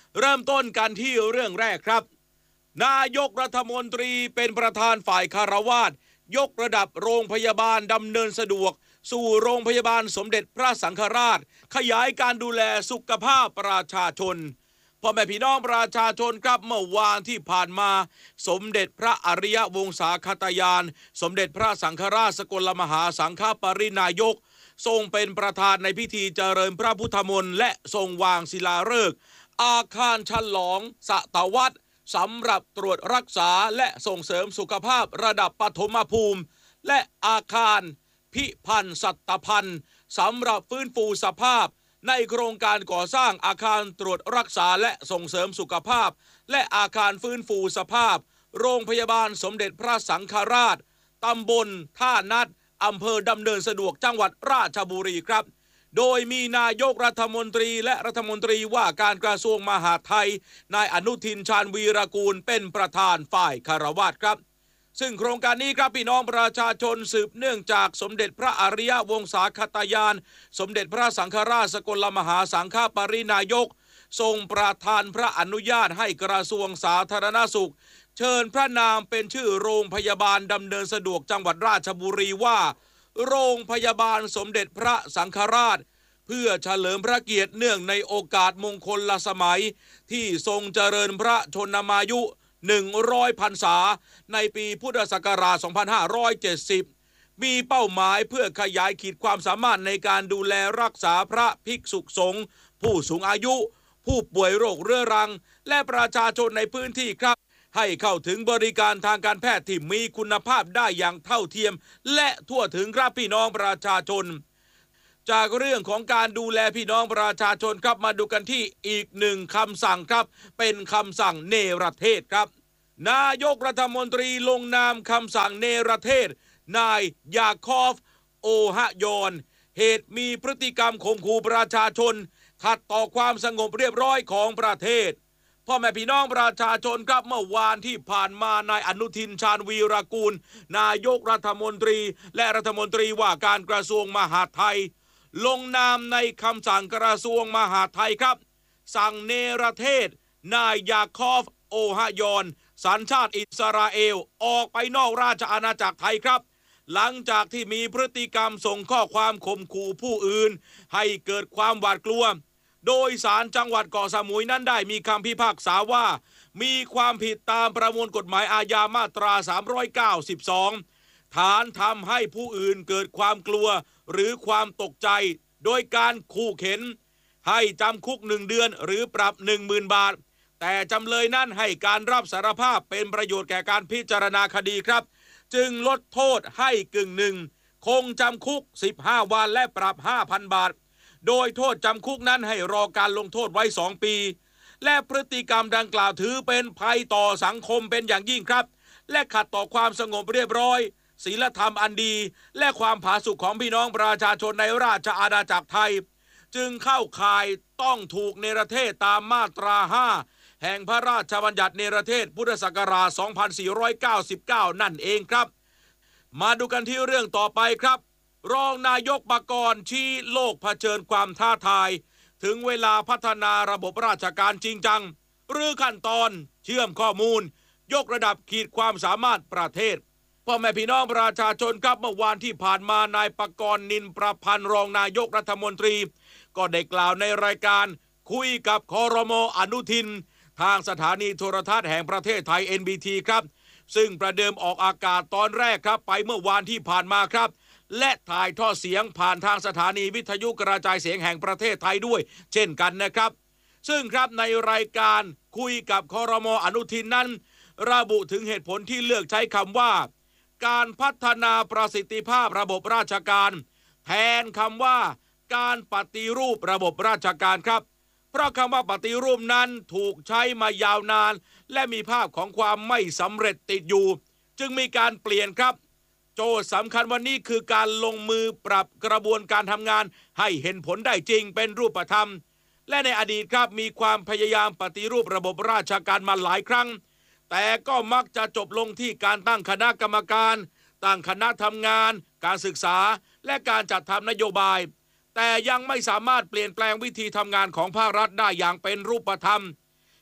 เริ่มต้นกันที่เรื่องแรกครับนายกรัฐมนตรีเป็นประธานฝ่ายคารวาสยกระดับโรงพยาบาลดำเนินสะดวกสู่โรงพยาบาลสมเด็จพระสังฆราชขยายการดูแลสุขภาพประชาชนพ่อแม่พี่น้องประชาชนครับเมื่อวานที่ผ่านมาสมเด็จพระอริยวงศาคตยานสมเด็จพระสังฆราชสกลมหาสังฆปรินายกทรงเป็นประธานในพิธีเจริญพระพุทธมนต์และทรงวางศิลาฤกษ์อาคารฉลองสตวรรษสำหรับตรวจรักษาและส่งเสริมสุขภาพระดับปฐมภูมิและอาคารพิพันธ์สัตพันธ์สำหรับฟื้นฟูสภาพในโครงการก่อสร้างอาคารตรวจรักษาและส่งเสริมสุขภาพและอาคารฟื้นฟูสภาพโรงพยาบาลสมเด็จพระสังฆราชตำบลท่านัดอำเภอดำเนินสะดวกจังหวัดราชบุรีครับโดยมีนายกรัฐมนตรีและรัฐมนตรีว่าการกระทรวงมหาดไทยนายอนุทินชาญวีรกูลเป็นประธานฝ่ายคารวาสครับซึ่งโครงการนี้ครับพี่น้องประชาชนสืบเนื่องจากสมเด็จพระอริยวงศาคตยานสมเด็จพระสังฆราชสกลมหาสังฆปรินายกทรงประทานพระอนุญาตให้กระทรวงสาธารณสุขเชิญพระนามเป็นชื่อโรงพยาบาลดำเนินสะดวกจังหวัดราชบุรีว่าโรงพยาบาลสมเด็จพระสังฆราชเพื่อเฉลิมพระเกียรติเนื่องในโอกาสมงคลสมัยที่ทรงเจริญพระชนมายุหนึ่งร้อยพรรษาในปีพุทธศักราชสองพันห้าร้อยเจ็ดสิบมีเป้าหมายเพื่อขยายขีดความสามารถในการดูแลรักษาพระภิกษุสงฆ์ผู้สูงอายุผู้ป่วยโรคเรื้อรังและประชาชนในพื้นที่ครับให้เข้าถึงบริการทางการแพทย์ที่มีคุณภาพได้อย่างเท่าเทียมและทั่วถึงครับพี่น้องประชาชนจากเรื่องของการดูแลพี่น้องประชาชนครับมาดูกันที่อีกหนึ่งคำสั่งครับเป็นคำสั่งเนรเทศครับนายกรัฐมนตรีลงนามคำสั่งเนรเทศนายยาคอฟโอฮยอนเหตุมีพฤติกรรมข่มขู่ประชาชนขัดต่อความสงบเรียบร้อยของประเทศพ่อแม่พี่น้องประชาชนครับเมื่อวานที่ผ่านมานายอนุทินชาญวีรกูลนายกรัฐมนตรีและรัฐมนตรีว่าการกระทรวงมหาดไทยลงนามในคำสั่งกระทรวงมหาดไทยครับสั่งเนรเทศนายยาคอฟโอฮยอนสัญชาติอิสราเอลออกไปนอกราชอาณาจักรไทยครับหลังจากที่มีพฤติกรรมส่งข้อความข่มขู่ผู้อื่นให้เกิดความหวาดกลัวโดยศาลจังหวัดเกาะสมุยนั้นได้มีคำพิพากษาว่ามีความผิดตามประมวลกฎหมายอาญามาตราสามร้อยเก้าสิบสองฐานทำให้ผู้อื่นเกิดความกลัวหรือความตกใจโดยการขู่เข็นให้จำคุกหนึ่งเดือนหรือปรับ หนึ่งหมื่น บาทแต่จำเลยนั้นให้การรับสารภาพเป็นประโยชน์แก่การพิจารณาคดีครับจึงลดโทษให้กึ่งหนึ่งคงจำคุกสิบห้าวันและปรับ ห้าพัน บาทโดยโทษจำคุกนั้นให้รอการลงโทษไว้สองปีและพฤติกรรมดังกล่าวถือเป็นภัยต่อสังคมเป็นอย่างยิ่งครับและขัดต่อความสงบเรียบร้อยศีลธรรมอันดีและความผาสุกของพี่น้องประชาชนในราชอาณาจักรไทยจึงเข้าข่ายต้องถูกเนรเทศตามมาตราห้าแห่งพระราชบัญญัติเนรเทศพุทธศักราชสองพันสี่ร้อยเก้าสิบเก้านั่นเองครับมาดูกันที่เรื่องต่อไปครับรองนายกปกรณ์ชี้โลกเผชิญความท้าทายถึงเวลาพัฒนาระบบราชการจริงจังหรือขั้นตอนเชื่อมข้อมูลยกระดับขีดความสามารถประเทศพ่อแม่พี่น้องประชาชนครับเมื่อวานที่ผ่านมานายปกรณ์นินประพันธ์รองนายกรัฐมนตรีก็ได้กล่าวในรายการคุยกับครม.อนุทินทางสถานีโทรทัศน์แห่งประเทศไทย เอ็น บี ที ครับซึ่งประเดิมออกอากาศตอนแรกครับไปเมื่อวานที่ผ่านมาครับและถ่ายทอดเสียงผ่านทางสถานีวิทยุกระจายเสียงแห่งประเทศไทยด้วยเช่นกันนะครับซึ่งครับในรายการคุยกับครม.อนุทินนั้นระบุถึงเหตุผลที่เลือกใช้คำว่าการพัฒนาประสิทธิภาพระบบราชการแทนคำว่าการปฏิรูประบบราชการครับเพราะคำว่าปฏิรูปนั้นถูกใช้มายาวนานและมีภาพของความไม่สำเร็จติดอยู่จึงมีการเปลี่ยนครับโจทย์สำคัญวันนี้คือการลงมือปรับกระบวนการทำงานให้เห็นผลได้จริงเป็นรูปธรรมและในอดีตครับมีความพยายามปฏิรูประบบราชการมาหลายครั้งแต่ก็มักจะจบลงที่การตั้งคณะกรรมการตั้งคณะทำงานการศึกษาและการจัดทำนโยบายแต่ยังไม่สามารถเปลี่ยนแปลงวิธีทำงานของภาครัฐได้อย่างเป็นรูปธรรม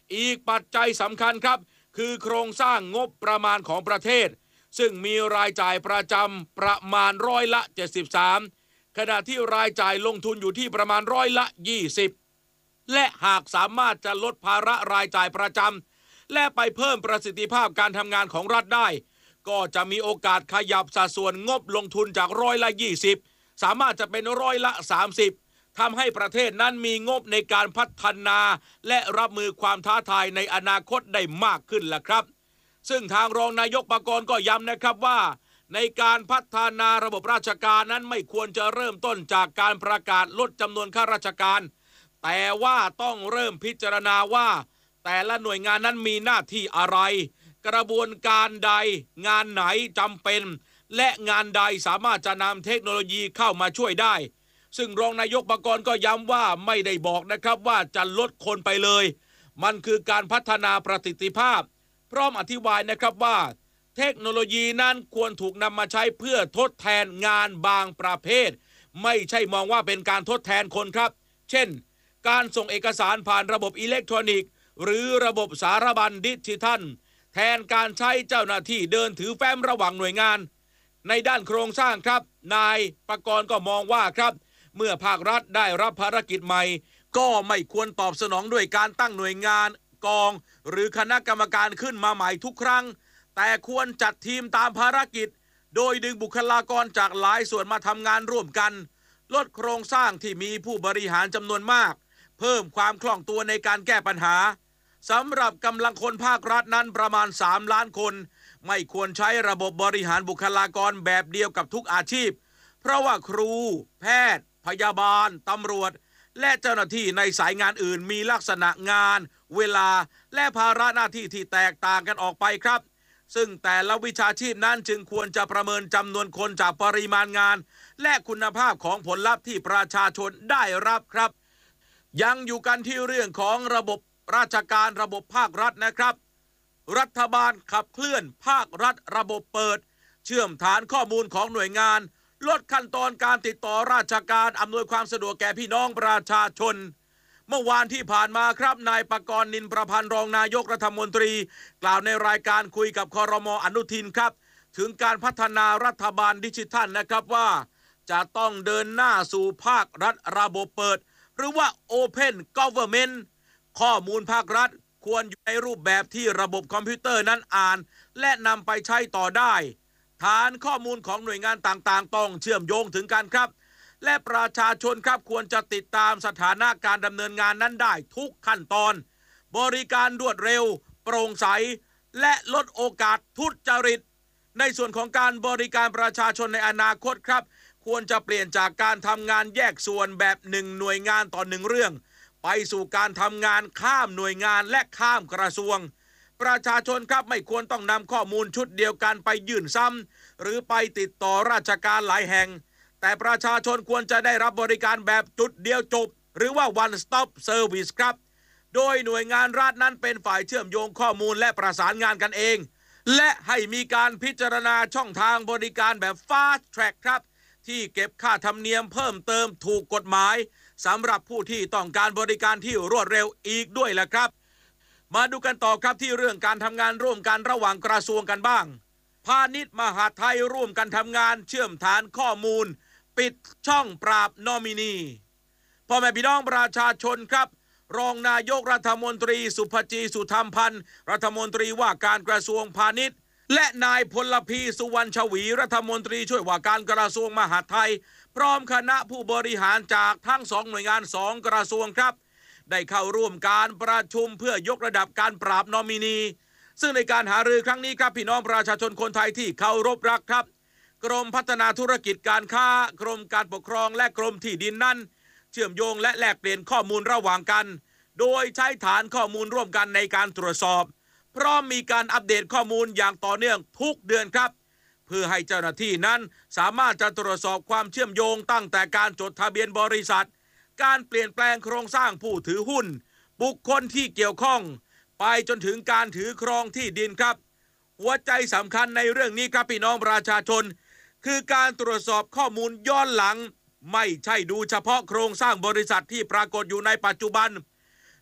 อีกปัจจัยสำคัญครับคือโครงสร้างงบประมาณของประเทศซึ่งมีรายจ่ายประจำประมาณร้อยละเจ็ดสิบสามขณะที่รายจ่ายลงทุนอยู่ที่ประมาณร้อยละยี่สิบและหากสามารถจะลดภาระรายจ่ายประจำและไปเพิ่มประสิทธิภาพการทำงานของรัฐได้ก็จะมีโอกาสขยับสัดส่วนงบลงทุนจากร้อยละยี่สิบสามารถจะเป็นร้อยละสามสิบทำให้ประเทศนั้นมีงบในการพัฒนาและรับมือความท้าทายในอนาคตได้มากขึ้นล่ะครับซึ่งทางรองนายกปกรณ์ก็ย้ำนะครับว่าในการพัฒนาระบบราชการนั้นไม่ควรจะเริ่มต้นจากการประกาศลดจำนวนข้าราชการแต่ว่าต้องเริ่มพิจารณาว่าแต่ละหน่วยงานนั้นมีหน้าที่อะไรกระบวนการใดงานไหนจำเป็นและงานใดสามารถจะนำเทคโนโลยีเข้ามาช่วยได้ซึ่งรองนายกปกรณ์ก็ย้ำว่าไม่ได้บอกนะครับว่าจะลดคนไปเลยมันคือการพัฒนาประสิทธิภาพพร้อมอธิบายนะครับว่าเทคโนโลยีนั้นควรถูกนำมาใช้เพื่อทดแทนงานบางประเภทไม่ใช่มองว่าเป็นการทดแทนคนครับเช่นการส่งเอกสารผ่านระบบอิเล็กทรอนิกส์หรือระบบสารบัญดิจิทัลแทนการใช้เจ้าหน้าที่เดินถือแฟ้มระหว่างหน่วยงานในด้านโครงสร้างครับนายปกรณ์ก็มองว่าครับเมื่อภาครัฐได้รับภารกิจใหม่ก็ไม่ควรตอบสนองด้วยการตั้งหน่วยงานกองหรือคณะกรรมการขึ้นมาใหม่ทุกครั้งแต่ควรจัดทีมตามภารกิจโดยดึงบุคลากรจากหลายส่วนมาทำงานร่วมกันลดโครงสร้างที่มีผู้บริหารจำนวนมากเพิ่มความคล่องตัวในการแก้ปัญหาสำหรับกำลังคนภาครัฐนั้นประมาณสามล้านคนไม่ควรใช้ระบบบริหารบุคลากรแบบเดียวกับทุกอาชีพเพราะว่าครูแพทย์พยาบาลตำรวจและเจ้าหน้าที่ในสายงานอื่นมีลักษณะงานเวลาและภาระหน้าที่ที่แตกต่างกันออกไปครับซึ่งแต่ละวิชาชีพนั้นจึงควรจะประเมินจำนวนคนจากปริมาณงานและคุณภาพของผลลัพธ์ที่ประชาชนได้รับครับยังอยู่กันที่เรื่องของระบบราชการระบบภาครัฐนะครับรัฐบาลขับเคลื่อนภาครัฐระบบเปิดเชื่อมฐานข้อมูลของหน่วยงานลดขั้นตอนการติดต่อราชการอำนวยความสะดวกแก่พี่น้องประชาชนเมื่อวานที่ผ่านมาครับนายปกรณ์นินประพันธ์รองนายกรัฐมนตรีกล่าวในรายการคุยกับครม.อนุทินครับถึงการพัฒนารัฐบาลดิจิทัลนะครับว่าจะต้องเดินหน้าสู่ภาครัฐระบบเปิดหรือว่า Open Government ข้อมูลภาครัฐควรอยู่ในรูปแบบที่ระบบคอมพิวเตอร์นั้นอ่านและนำไปใช้ต่อได้ฐานข้อมูลของหน่วยงานต่างๆต้องเชื่อมโยงถึงกันครับและประชาชนครับควรจะติดตามสถานะการดำเนินงานนั้นได้ทุกขั้นตอนบริการรวดเร็วโปร่งใสและลดโอกาสทุจริตในส่วนของการบริการประชาชนในอนาคตครับควรจะเปลี่ยนจากการทำงานแยกส่วนแบบหนึ่งหน่วยงานต่อหนึ่งเรื่องไปสู่การทำงานข้ามหน่วยงานและข้ามกระทรวงประชาชนครับไม่ควรต้องนำข้อมูลชุดเดียวกันไปยื่นซ้ำหรือไปติดต่อราชการหลายแห่งแต่ประชาชนควรจะได้รับบริการแบบจุดเดียวจบหรือว่า one stop service ครับโดยหน่วยงานรัฐนั้นเป็นฝ่ายเชื่อมโยงข้อมูลและประสานงานกันเองและให้มีการพิจารณาช่องทางบริการแบบ fast track ครับที่เก็บค่าธรรมเนียมเพิ่มเติมถูกกฎหมายสำหรับผู้ที่ต้องการบริการที่รวดเร็วอีกด้วยแหละครับมาดูกันต่อครับที่เรื่องการทำงานร่วมกันระหว่างกระทรวงกันบ้างพาณิชย์มหาดไทยร่วมกันทำงานเชื่อมฐานข้อมูลปิดช่องปราบนอมินีพ่อแม่พี่น้องประชาชนครับรองนายกรัฐมนตรีสุภจีสุธรรมพันธ์รัฐมนตรีว่าการกระทรวงพาณิชย์และนายพลพีสุวรรณชวีรัฐมนตรีช่วยว่าการกระทรวงมหาดไทยพร้อมคณะผู้บริหารจากทั้งสองหน่วยงานสองกระทรวงครับได้เข้าร่วมการประชุมเพื่อยกระดับการปราบนอมินีซึ่งในการหารือครั้งนี้ครับพี่น้องประชาชนคนไทยที่เคารพรักครับกรมพัฒนาธุรกิจการค้ากรมการปกครองและกรมที่ดินนั้นเชื่อมโยงและแลกเปลี่ยนข้อมูลระหว่างกันโดยใช้ฐานข้อมูลร่วมกันในการตรวจสอบพร้อมมีการอัปเดตข้อมูลอย่างต่อเนื่องทุกเดือนครับเพื่อให้เจ้าหน้าที่นั้นสามารถจะตรวจสอบความเชื่อมโยงตั้งแต่การจดทะเบียนบริษัทการเปลี่ยนแปลงโครงสร้างผู้ถือหุ้นบุคคลที่เกี่ยวข้องไปจนถึงการถือครองที่ดินครับหัวใจสำคัญในเรื่องนี้ครับพี่น้องประชาชนคือการตรวจสอบข้อมูลย้อนหลังไม่ใช่ดูเฉพาะโครงสร้างบริษัทที่ปรากฏอยู่ในปัจจุบัน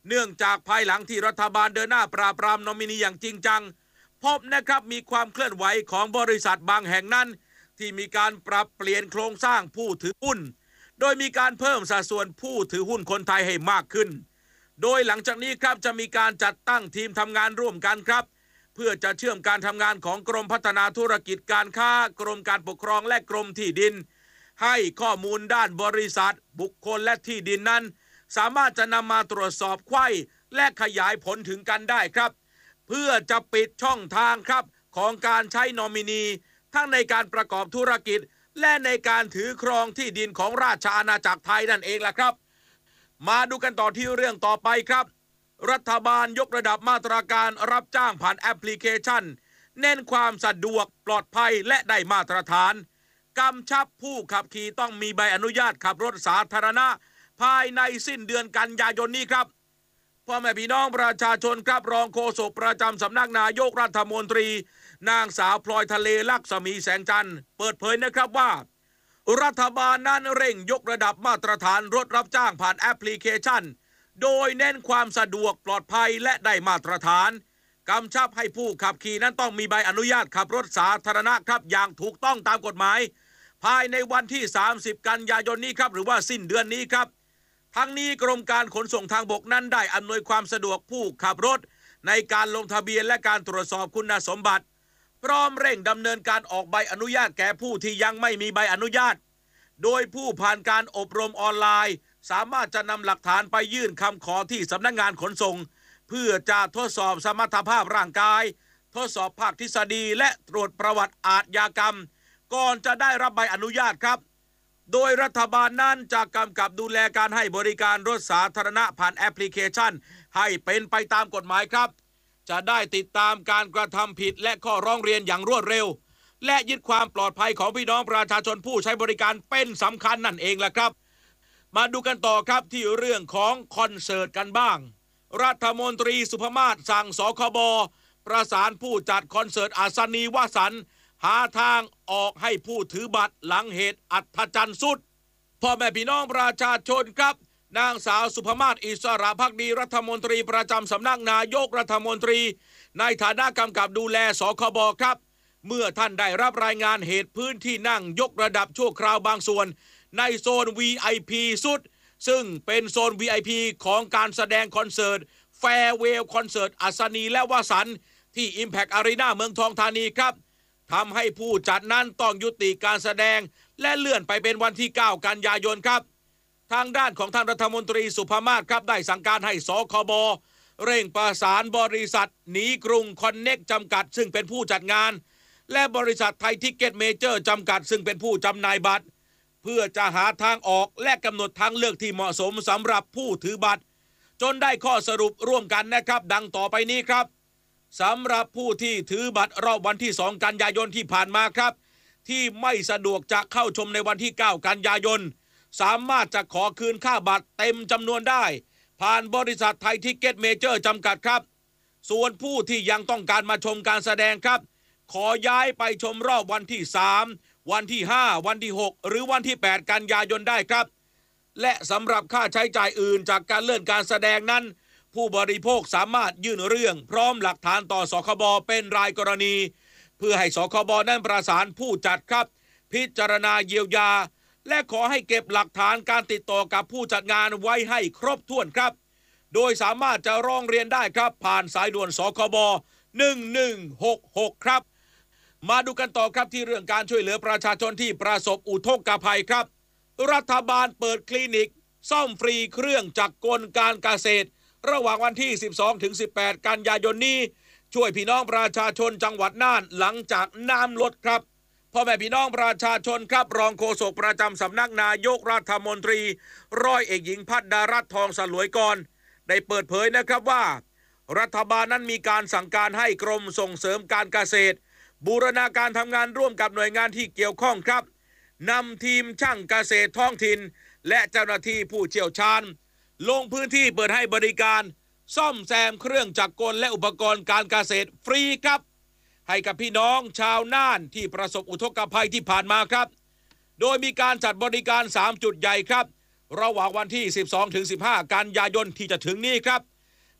เนื่องจากภายหลังที่รัฐบาลเดินหน้าปราบปรามนอมินีอย่างจริงจังพบนะครับมีความเคลื่อนไหวของบริษัทบางแห่งนั้นที่มีการปรับเปลี่ยนโครงสร้างผู้ถือหุ้นโดยมีการเพิ่มสัดส่วนผู้ถือหุ้นคนไทยให้มากขึ้นโดยหลังจากนี้ครับจะมีการจัดตั้งทีมทำงานร่วมกันครับเพื่อจะเชื่อมการทำงานของกรมพัฒนาธุรกิจการค้ากรมการปกครองและกรมที่ดินให้ข้อมูลด้านบริษัทบุคคลและที่ดินนั้นสามารถจะนำมาตรวจสอบไขว้และขยายผลถึงกันได้ครับเพื่อจะปิดช่องทางครับของการใช้นอมินีทั้งในการประกอบธุรกิจและในการถือครองที่ดินของราชอาณาจักรไทยนั่นเองล่ะครับมาดูกันต่อที่เรื่องต่อไปครับรัฐบาลยกระดับมาตรการรับจ้างผ่านแอปพลิเคชันเน้นความสะดวกปลอดภัยและได้มาตรฐานกำชับผู้ขับขี่ต้องมีใบอนุญาตขับรถสาธารณะภายในสิ้นเดือนกันยายนนี้ครับพ่อแม่พี่น้องประชาชนครับรองโฆษกประจำสำนักนายกรัฐมนตรีนางสาวพลอยทะเลลักษมีแสงจันทร์เปิดเผยนะครับว่ารัฐบาลนั้นเร่งยกระดับมาตรฐานรถรับจ้างผ่านแอปพลิเคชันโดยเน้นความสะดวกปลอดภัยและได้มาตรฐานกำชับให้ผู้ขับขี่นั้นต้องมีใบอนุญาตขับรถสาธารณะครับอย่างถูกต้องตามกฎหมายภายในวันที่สามสิบกันยายนนี้ครับหรือว่าสิ้นเดือนนี้ครับทั้งนี้กรมการขนส่งทางบกนั้นได้อำนวยความสะดวกผู้ขับรถในการลงทะเบียนและการตรวจสอบคุณสมบัติพร้อมเร่งดำเนินการออกใบอนุญาตแก่ผู้ที่ยังไม่มีใบอนุญาตโดยผู้ผ่านการอบรมออนไลน์สามารถจะนำหลักฐานไปยื่นคำขอที่สำนักงานขนส่งเพื่อจะทดสอบสมรรถภาพร่างกายทดสอบภาคทฤษฎีและตรวจประวัติอาชญากรรมก่อนจะได้รับใบอนุญาตครับโดยรัฐบาลนั้นจะกำกับดูแลการให้บริการรถสาธารณะผ่านแอปพลิเคชันให้เป็นไปตามกฎหมายครับจะได้ติดตามการกระทำผิดและข้อร้องเรียนอย่างรวดเร็วและยึดความปลอดภัยของพี่น้องประชาชนผู้ใช้บริการเป็นสำคัญนั่นเองแหละครับมาดูกันต่อครับที่เรื่องของคอนเสิร์ตกันบ้างรัฐมนตรีสุภมาศสั่งสคบประสานผู้จัดคอนเสิร์ตอาสนีวสันต์หาทางออกให้ผู้ถือบัตรหลังเหตุอัศจรรย์สุดพ่อแม่พี่น้องประชาชนครับนางสาวสุภมาศอิสระภักดีรัฐมนตรีประจำสำนักนายกรัฐมนตรีในฐานะกำกับดูแลสคบครับเมื่อท่านได้รับรายงานเหตุพื้นที่นั่งยกระดับชั่วคราวบางส่วนในโซน วี ไอ พี สุดซึ่งเป็นโซน วี ไอ พี ของการแสดงคอนเสิร์ตแฟร์เวลคอนเสิร์ตอัศนีและวสันต์ที่ Impact Arena เมืองทองธานีครับทำให้ผู้จัดนั้นต้องยุติการแสดงและเลื่อนไปเป็นวันที่เก้ากันยายนครับทางด้านของท่านรัฐมนตรีสุภมาศครับได้สั่งการให้สคบเร่งประสานบริษัทหนีกรุงคอนเน็กจำกัดซึ่งเป็นผู้จัดงานและบริษัทไทยทิกเก็ตเมเจอร์จำกัดซึ่งเป็นผู้จำหน่ายบัตรเพื่อจะหาทางออกและกำหนดทางเลือกที่เหมาะสมสำหรับผู้ถือบัตรจนได้ข้อสรุปร่วมกันนะครับดังต่อไปนี้ครับสำหรับผู้ที่ถือบัตรรอบวันที่สองกันยายนที่ผ่านมาครับที่ไม่สะดวกจะเข้าชมในวันที่เก้ากันยายนสามารถจะขอคืนค่าบัตรเต็มจำนวนได้ผ่านบริษัทไทยทิกเก็ตเมเจอร์จำกัดครับส่วนผู้ที่ยังต้องการมาชมการแสดงครับขอย้ายไปชมรอบวันที่สามวันที่ห้าวันที่หกหรือวันที่แปดกันยายนได้ครับและสำหรับค่าใช้จ่ายอื่นจากการเลื่อนการแสดงนั้นผู้บริโภคสามารถยื่นเรื่องพร้อมหลักฐานต่อสคบเป็นรายกรณีเพื่อให้สคบนั้นประสานผู้จัดครับพิจารณาเยียวยาและขอให้เก็บหลักฐานการติดต่อกับผู้จัดงานไว้ให้ครบถ้วนครับโดยสามารถจะร้องเรียนได้ครับผ่านสายด่วนสคบหนึ่งหนึ่งหกหกครับมาดูกันต่อครับที่เรื่องการช่วยเหลือประชาชนที่ประสบอุทกภัยครับรัฐบาลเปิดคลินิกซ่อมฟรีเครื่องจักรกลการเกษตรระหว่างวันที่สิบสองถึงสิบแปดกันยายนนี้ช่วยพี่น้องประชาชนจังหวัดน่านหลังจากน้ำลดครับพ่อแม่พี่น้องประชาชนครับรองโฆษกประจำสำนักนายกรัฐมนตรีร้อยเอกหญิงพัฒดารัตน์ทองสลวยกรได้เปิดเผยนะครับว่ารัฐบาลนั้นมีการสั่งการให้กรมส่งเสริมการเกษตรบูรณาการทำงานร่วมกับหน่วยงานที่เกี่ยวข้องครับนำทีมช่างเกษตรท้องถิ่นและเจ้าหน้าที่ผู้เชี่ยวชาญลงพื้นที่เปิดให้บริการซ่อมแซมเครื่องจักรกลและอุปกรณ์การเกษตรฟรีครับให้กับพี่น้องชาวน่านที่ประสบอุทกภัยที่ผ่านมาครับโดยมีการจัดบริการสามจุดใหญ่ครับระหว่างวันที่สิบสองถึงสิบห้ากันยายนที่จะถึงนี้ครับ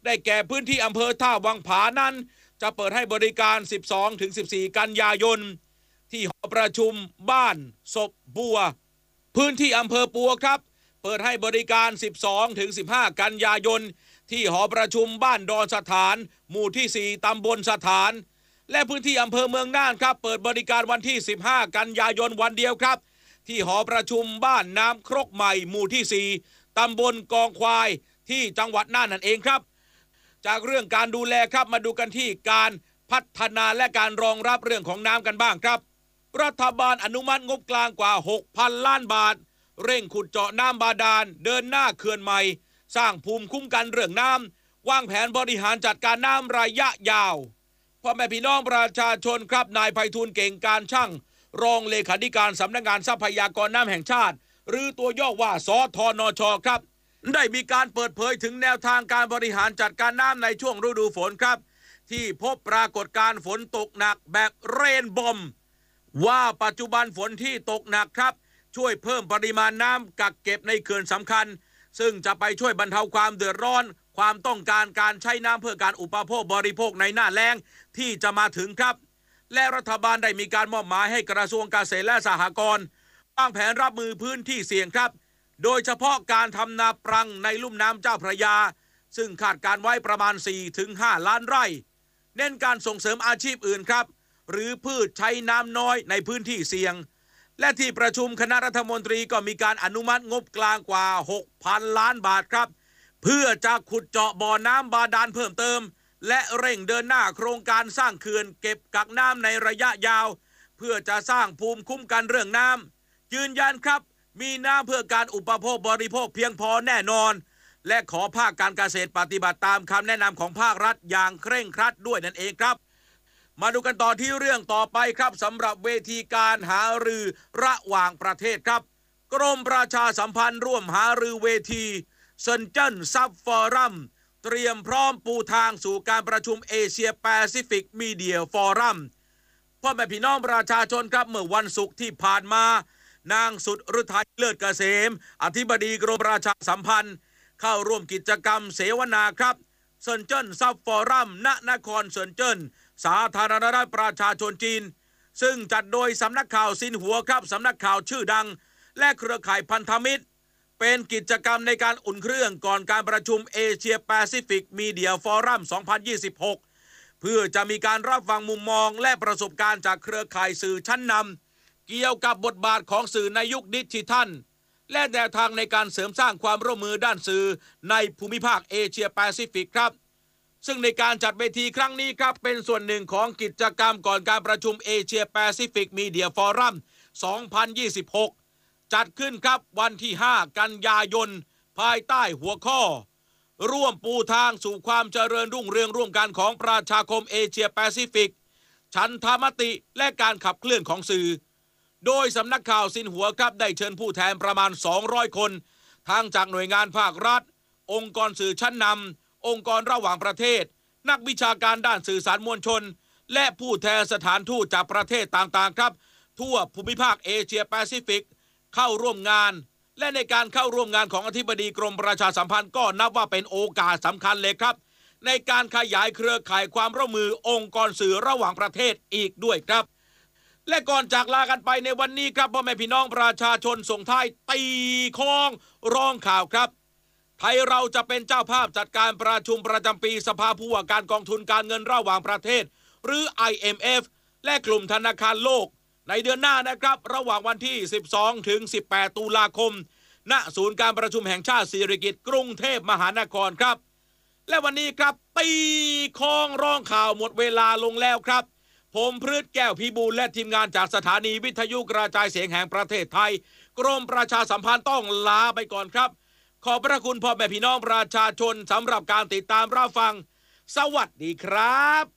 ได้แก่พื้นที่อำเภอท่าวังผานั้นจะเปิดให้บริการ สิบสองถึงสิบสี่ กันยายนที่หอประชุมบ้านศพบัวพื้นที่อำเภอปัวครับเปิดให้บริการ สิบสองถึงสิบห้า กันยายนที่หอประชุมบ้านดอนสถานหมู่ที่สี่ตำบลสถานและพื้นที่อำเภอเมืองน่านครับเปิดบริการวันที่สิบห้ากันยายนวันเดียวครับที่หอประชุมบ้านน้ำครกใหม่หมู่ที่สี่ตำบลกองควายที่จังหวัดน่านนั่นเองครับจากเรื่องการดูแลครับมาดูกันที่การพัฒนาและการรองรับเรื่องของน้ำกันบ้างครับรัฐบาลอนุมัติงบกลางกว่า หกพัน ล้านบาทเร่งขุดเจาะน้ำบาดาลเดินหน้าเขื่อนใหม่สร้างภูมิคุ้มกันเรื่องน้ำวางแผนบริหารจัดการน้ำระยะยาวพ่อแม่พี่น้องประชาชนครับนายไพฑูรย์เก่งการช่างรองเลขาธิการสำนักงานทรัพยากรน้ำแห่งชาติหรือตัวย่อว่าสทนช.ครับได้มีการเปิดเผยถึงแนวทางการบริหารจัดการน้ำในช่วงฤดูฝนครับที่พบปรากฏการณ์ฝนตกหนักแบบเรนบอมว่าปัจจุบันฝนที่ตกหนักครับช่วยเพิ่มปริมาณน้ำกักเก็บในเขื่อนสำคัญซึ่งจะไปช่วยบรรเทาความเดือดร้อนความต้องการการใช้น้ำเพื่อการอุปโภคบริโภคในหน้าแล้งที่จะมาถึงครับและรัฐบาลได้มีการมอบหมายให้กระทรวงเกษตรและสหกรณ์วางแผนรับมือพื้นที่เสี่ยงครับโดยเฉพาะการทำนาปรังในลุ่มน้ำเจ้าพระยาซึ่งคาดการไว้ประมาณ สี่ถึงห้า ล้านไร่เน้นการส่งเสริมอาชีพอื่นครับหรือพืชใช้น้ำน้อยในพื้นที่เสี่ยงและที่ประชุมคณะรัฐมนตรีก็มีการอนุมัติงบกลางกว่า หกพัน ล้านบาทครับเพื่อจะขุดเจาะบ่อน้ำบาดาลเพิ่มเติมและเร่งเดินหน้าโครงการสร้างเขื่อนเก็บกักน้ำในระยะยาวเพื่อจะสร้างภูมิคุ้มกันเรื่องน้ำยืนยันครับมีน้ำเพื่อการอุปโภคบริโภคเพียงพอแน่นอนและขอภาคการเกษตรปฏิบัติตามคำแนะนำของภาครัฐอย่างเคร่งครัดด้วยนั่นเองครับมาดูกันต่อที่เรื่องต่อไปครับสำหรับเวทีการหารือระหว่างประเทศครับกรมประชาสัมพันธ์ร่วมหารือเวทีเซินเจิ้นซับฟอรัมเตรียมพร้อมปูทางสู่การประชุมเอเชียแปซิฟิกมีเดียฟอรัมพ่อแม่พี่น้องประชาชนครับเมื่อวันศุกร์ที่ผ่านมานางสุดฤทัยเลิศเกษมอธิบดีกรมประชาสัมพันธ์เข้าร่วมกิจกรรมเสวนาครับเซินเจิ้นซับฟอรัมณนครเซินเจิ้นสาธารณรัฐประชาชนจีนซึ่งจัดโดยสำนักข่าวซินหัวครับสำนักข่าวชื่อดังและเครือข่ายพันธมิตรเป็นกิจกรรมในการอุ่นเครื่องก่อนการประชุมเอเชียแปซิฟิกมีเดียฟอรัม สองพันยี่สิบหก เพื่อจะมีการรับฟังมุมมองและประสบการณ์จากเครือข่ายสื่อชั้นนำเกี่ยวกับบทบาทของสื่อในยุคดิจิทัลและแนวทางในการเสริมสร้างความร่วมมือด้านสื่อในภูมิภาคเอเชียแปซิฟิกครับซึ่งในการจัดเวทีครั้งนี้ครับเป็นส่วนหนึ่งของกิจกรรมก่อนการประชุมเอเชียแปซิฟิกมีเดียฟอรัม สองพันยี่สิบหก จัดขึ้นครับวันที่ห้ากันยายนภายใต้หัวข้อร่วมปูทางสู่ความเจริญรุ่งเรืองร่วมกันของประชาคมเอเชียแปซิฟิกฉันทามติและการขับเคลื่อนของสื่อโดยสำนักข่าวซินหัวครับได้เชิญผู้แทนประมาณสองร้อยคนทั้งจากหน่วยงานภาครัฐองค์กรสื่อชั้นนำองค์กรระหว่างประเทศนักวิชาการด้านสื่อสารมวลชนและผู้แทนสถานทูตจากประเทศต่างๆครับทั่วภูมิภาคเอเชียแปซิฟิกเข้าร่วมงานและในการเข้าร่วมงานของอธิบดีกรมประชาสัมพันธ์ก็นับว่าเป็นโอกาสสำคัญเลยครับในการขยายเครือข่ายความร่วมมือองค์กรสื่อระหว่างประเทศอีกด้วยครับและก่อนจากลากันไปในวันนี้ครับพ่อแม่พี่น้องประชาชนส่งท้ายตีค้องร้องข่าวครับไทยเราจะเป็นเจ้าภาพจัดการประชุมประจำปีสภาผู้ว่าการกองทุนการเงินระหว่างประเทศหรือ ไอ เอ็ม เอฟ และกลุ่มธนาคารโลกในเดือนหน้านะครับระหว่างวันที่สิบสองถึงสิบแปดตุลาคมณศูนย์การประชุมแห่งชาติสิริกิติ์กรุงเทพมหานครครับและวันนี้ครับตีค้องร้องข่าวหมดเวลาลงแล้วครับผมพฤทธิ์แก้วพิบูลและทีมงานจากสถานีวิทยุกระจายเสียงแห่งประเทศไทยกรมประชาสัมพันธ์ต้องลาไปก่อนครับขอบพระคุณพ่อแม่พี่น้องประชาชนสำหรับการติดตามรับฟังสวัสดีครับ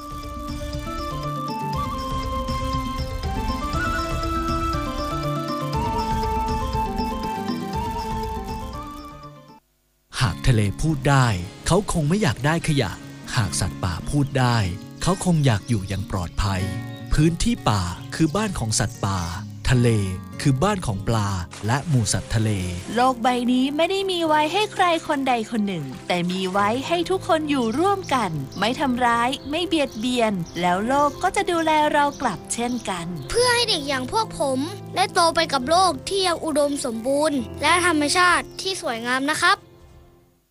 หากทะเลพูดได้เขาคงไม่อยากได้ขยะหากสัตว์ป่าพูดได้เขาคงอยากอยู่อย่างปลอดภัยพื้นที่ป่าคือบ้านของสัตว์ป่าทะเลคือบ้านของปลาและหมู่สัตว์ทะเลโลกใบนี้ไม่ได้มีไว้ให้ใครคนใดคนหนึ่งแต่มีไว้ให้ทุกคนอยู่ร่วมกันไม่ทำร้ายไม่เบียดเบียนแล้วโลกก็จะดูแลเรากลับเช่นกันเพื่อให้เด็กอย่างพวกผมได้โตไปกับโลกที่ยังอุดมสมบูรณ์และธรรมชาติที่สวยงามนะครับ